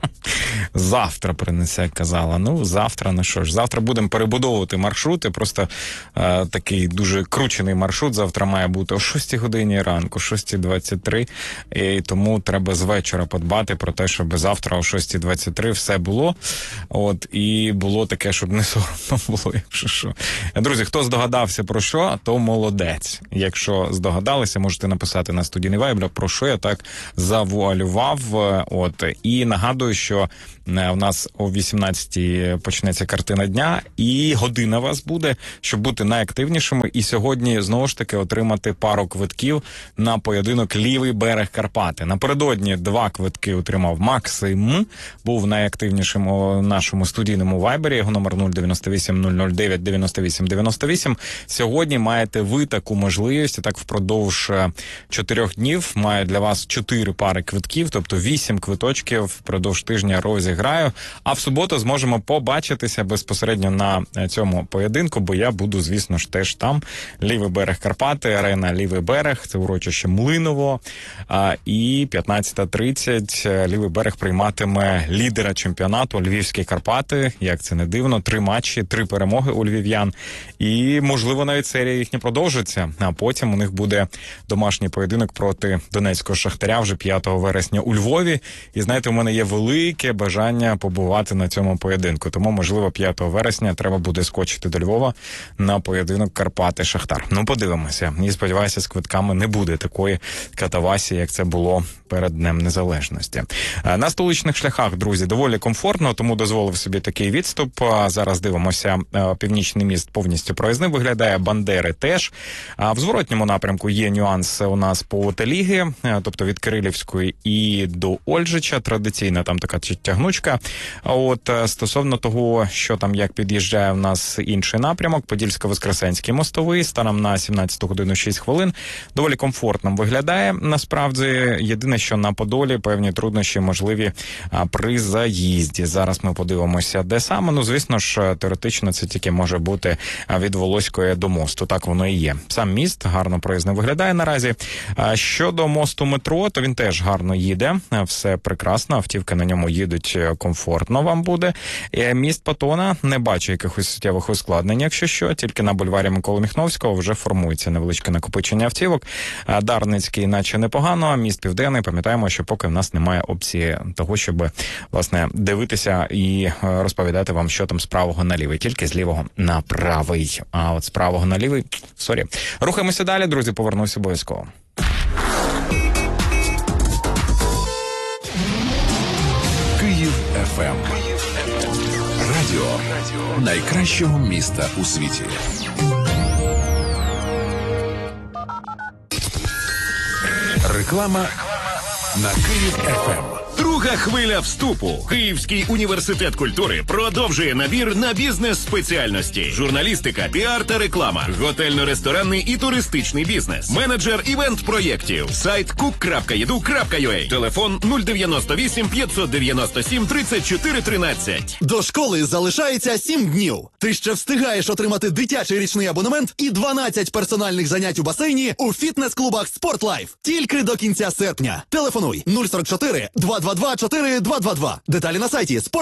Завтра принесе, казала. Ну, завтра, ну що ж, завтра будемо перебудовувати маршрути, просто такий дуже кручений маршрут завтра має бути о 6 годині ранку, 6:23, і тому треба з вечора подбати про те, щоб завтра о 6:23 все було, от, і було таке, щоб не соромно було, якщо що. Друзі, хто здогадався про що, то молодець. Якщо здогадалися, можете написати на студійний вайбер, про що я так завуалював, от, і нагадую, що у нас о 18-й почнеться картина дня, і година вас буде, щоб бути найактивнішими. І сьогодні, знову ж таки, отримати пару квитків на поєдинок «Лівий берег Карпати». Напередодні 2 квитки отримав Максим, був найактивнішим у нашому студійному вайбері. Його номер 098 009 98 98. Сьогодні маєте ви таку можливість, і так впродовж 4 днів маю для вас 4 пари квитків, тобто 8 квиточків впродовж тижня розіграю, а в суботу зможемо побачитися безпосередньо на цьому поєдинку, бо я буду, звісно ж, теж там. Лівий берег Карпати, арена Лівий берег, це урочище Млиново, і 15:30 Лівий берег прийматиме лідера чемпіонату Львівські Карпати, як це не дивно, 3 матчі, 3 перемоги у львів'ян, і, можливо, навіть серія їхня продовжиться, а потім у них буде домашній поєдинок проти Донецького Шахтаря вже 5 вересня у Львові, і, знаєте, у мене є велике бажання побувати на цьому поєдинку. Тому, можливо, 5 вересня треба буде скочити до Львова на поєдинок Карпати-Шахтар. Ну, подивимося. І, сподіваюся, з квитками не буде такої катавасії, як це було перед Днем Незалежності. На столичних шляхах, друзі, доволі комфортно, тому дозволив собі такий відступ. Зараз дивимося, Північний міст повністю проїзним виглядає, Бандери теж. В зворотньому напрямку є нюанс у нас по Теліги, тобто від Кирилівської і до Ольжича. Традиційна там така тягнучка. От стосовно того, що там як під'їжджає в нас інший напрямок, Подільсько-Воскресенський мостовий, станом на 17 годину 6 хвилин, доволі комфортно виглядає. Насправді, єдине, що на Подолі певні труднощі можливі при заїзді. Зараз ми подивимося, де саме. Ну, звісно ж, теоретично це тільки може бути від Волоської до мосту. Так воно і є. Сам міст гарно проїзно виглядає наразі. Щодо мосту метро, то він теж гарно їде. Все прекрасно, автівки на ньому їдуть комфортно вам буде. Міст Патона, не бачу якихось суттєвих ускладнень, якщо що, тільки на бульварі Миколи Міхновського вже формується невеличке накопичення автівок. Дарницький наче непогано, міст Південний, пам'ятаємо, що поки в нас немає опції того, щоб, власне, дивитися і розповідати вам, що там з правого на лівий, тільки з лівого на правий. А от з правого на лівий, сорі. Рухаємося далі, друзі, повернусь обов'язково. Київ ФМ. Радіо найкращого міста у світі. Реклама на Київ ФМ. Друга хвиля вступу. Київський університет культури продовжує набір на бізнес-спеціальності. Журналістика, піар та реклама, готельно-ресторанний і туристичний бізнес, менеджер івент-проєктів, сайт cook.edu.ua, телефон 098 597 34 13. До школи залишається 7 днів. Ти ще встигаєш отримати дитячий річний абонемент і 12 персональних занять у басейні у фітнес-клубах «Спортлайф». Тільки до кінця серпня. Телефонуй 044 222 4222. Деталі на сайті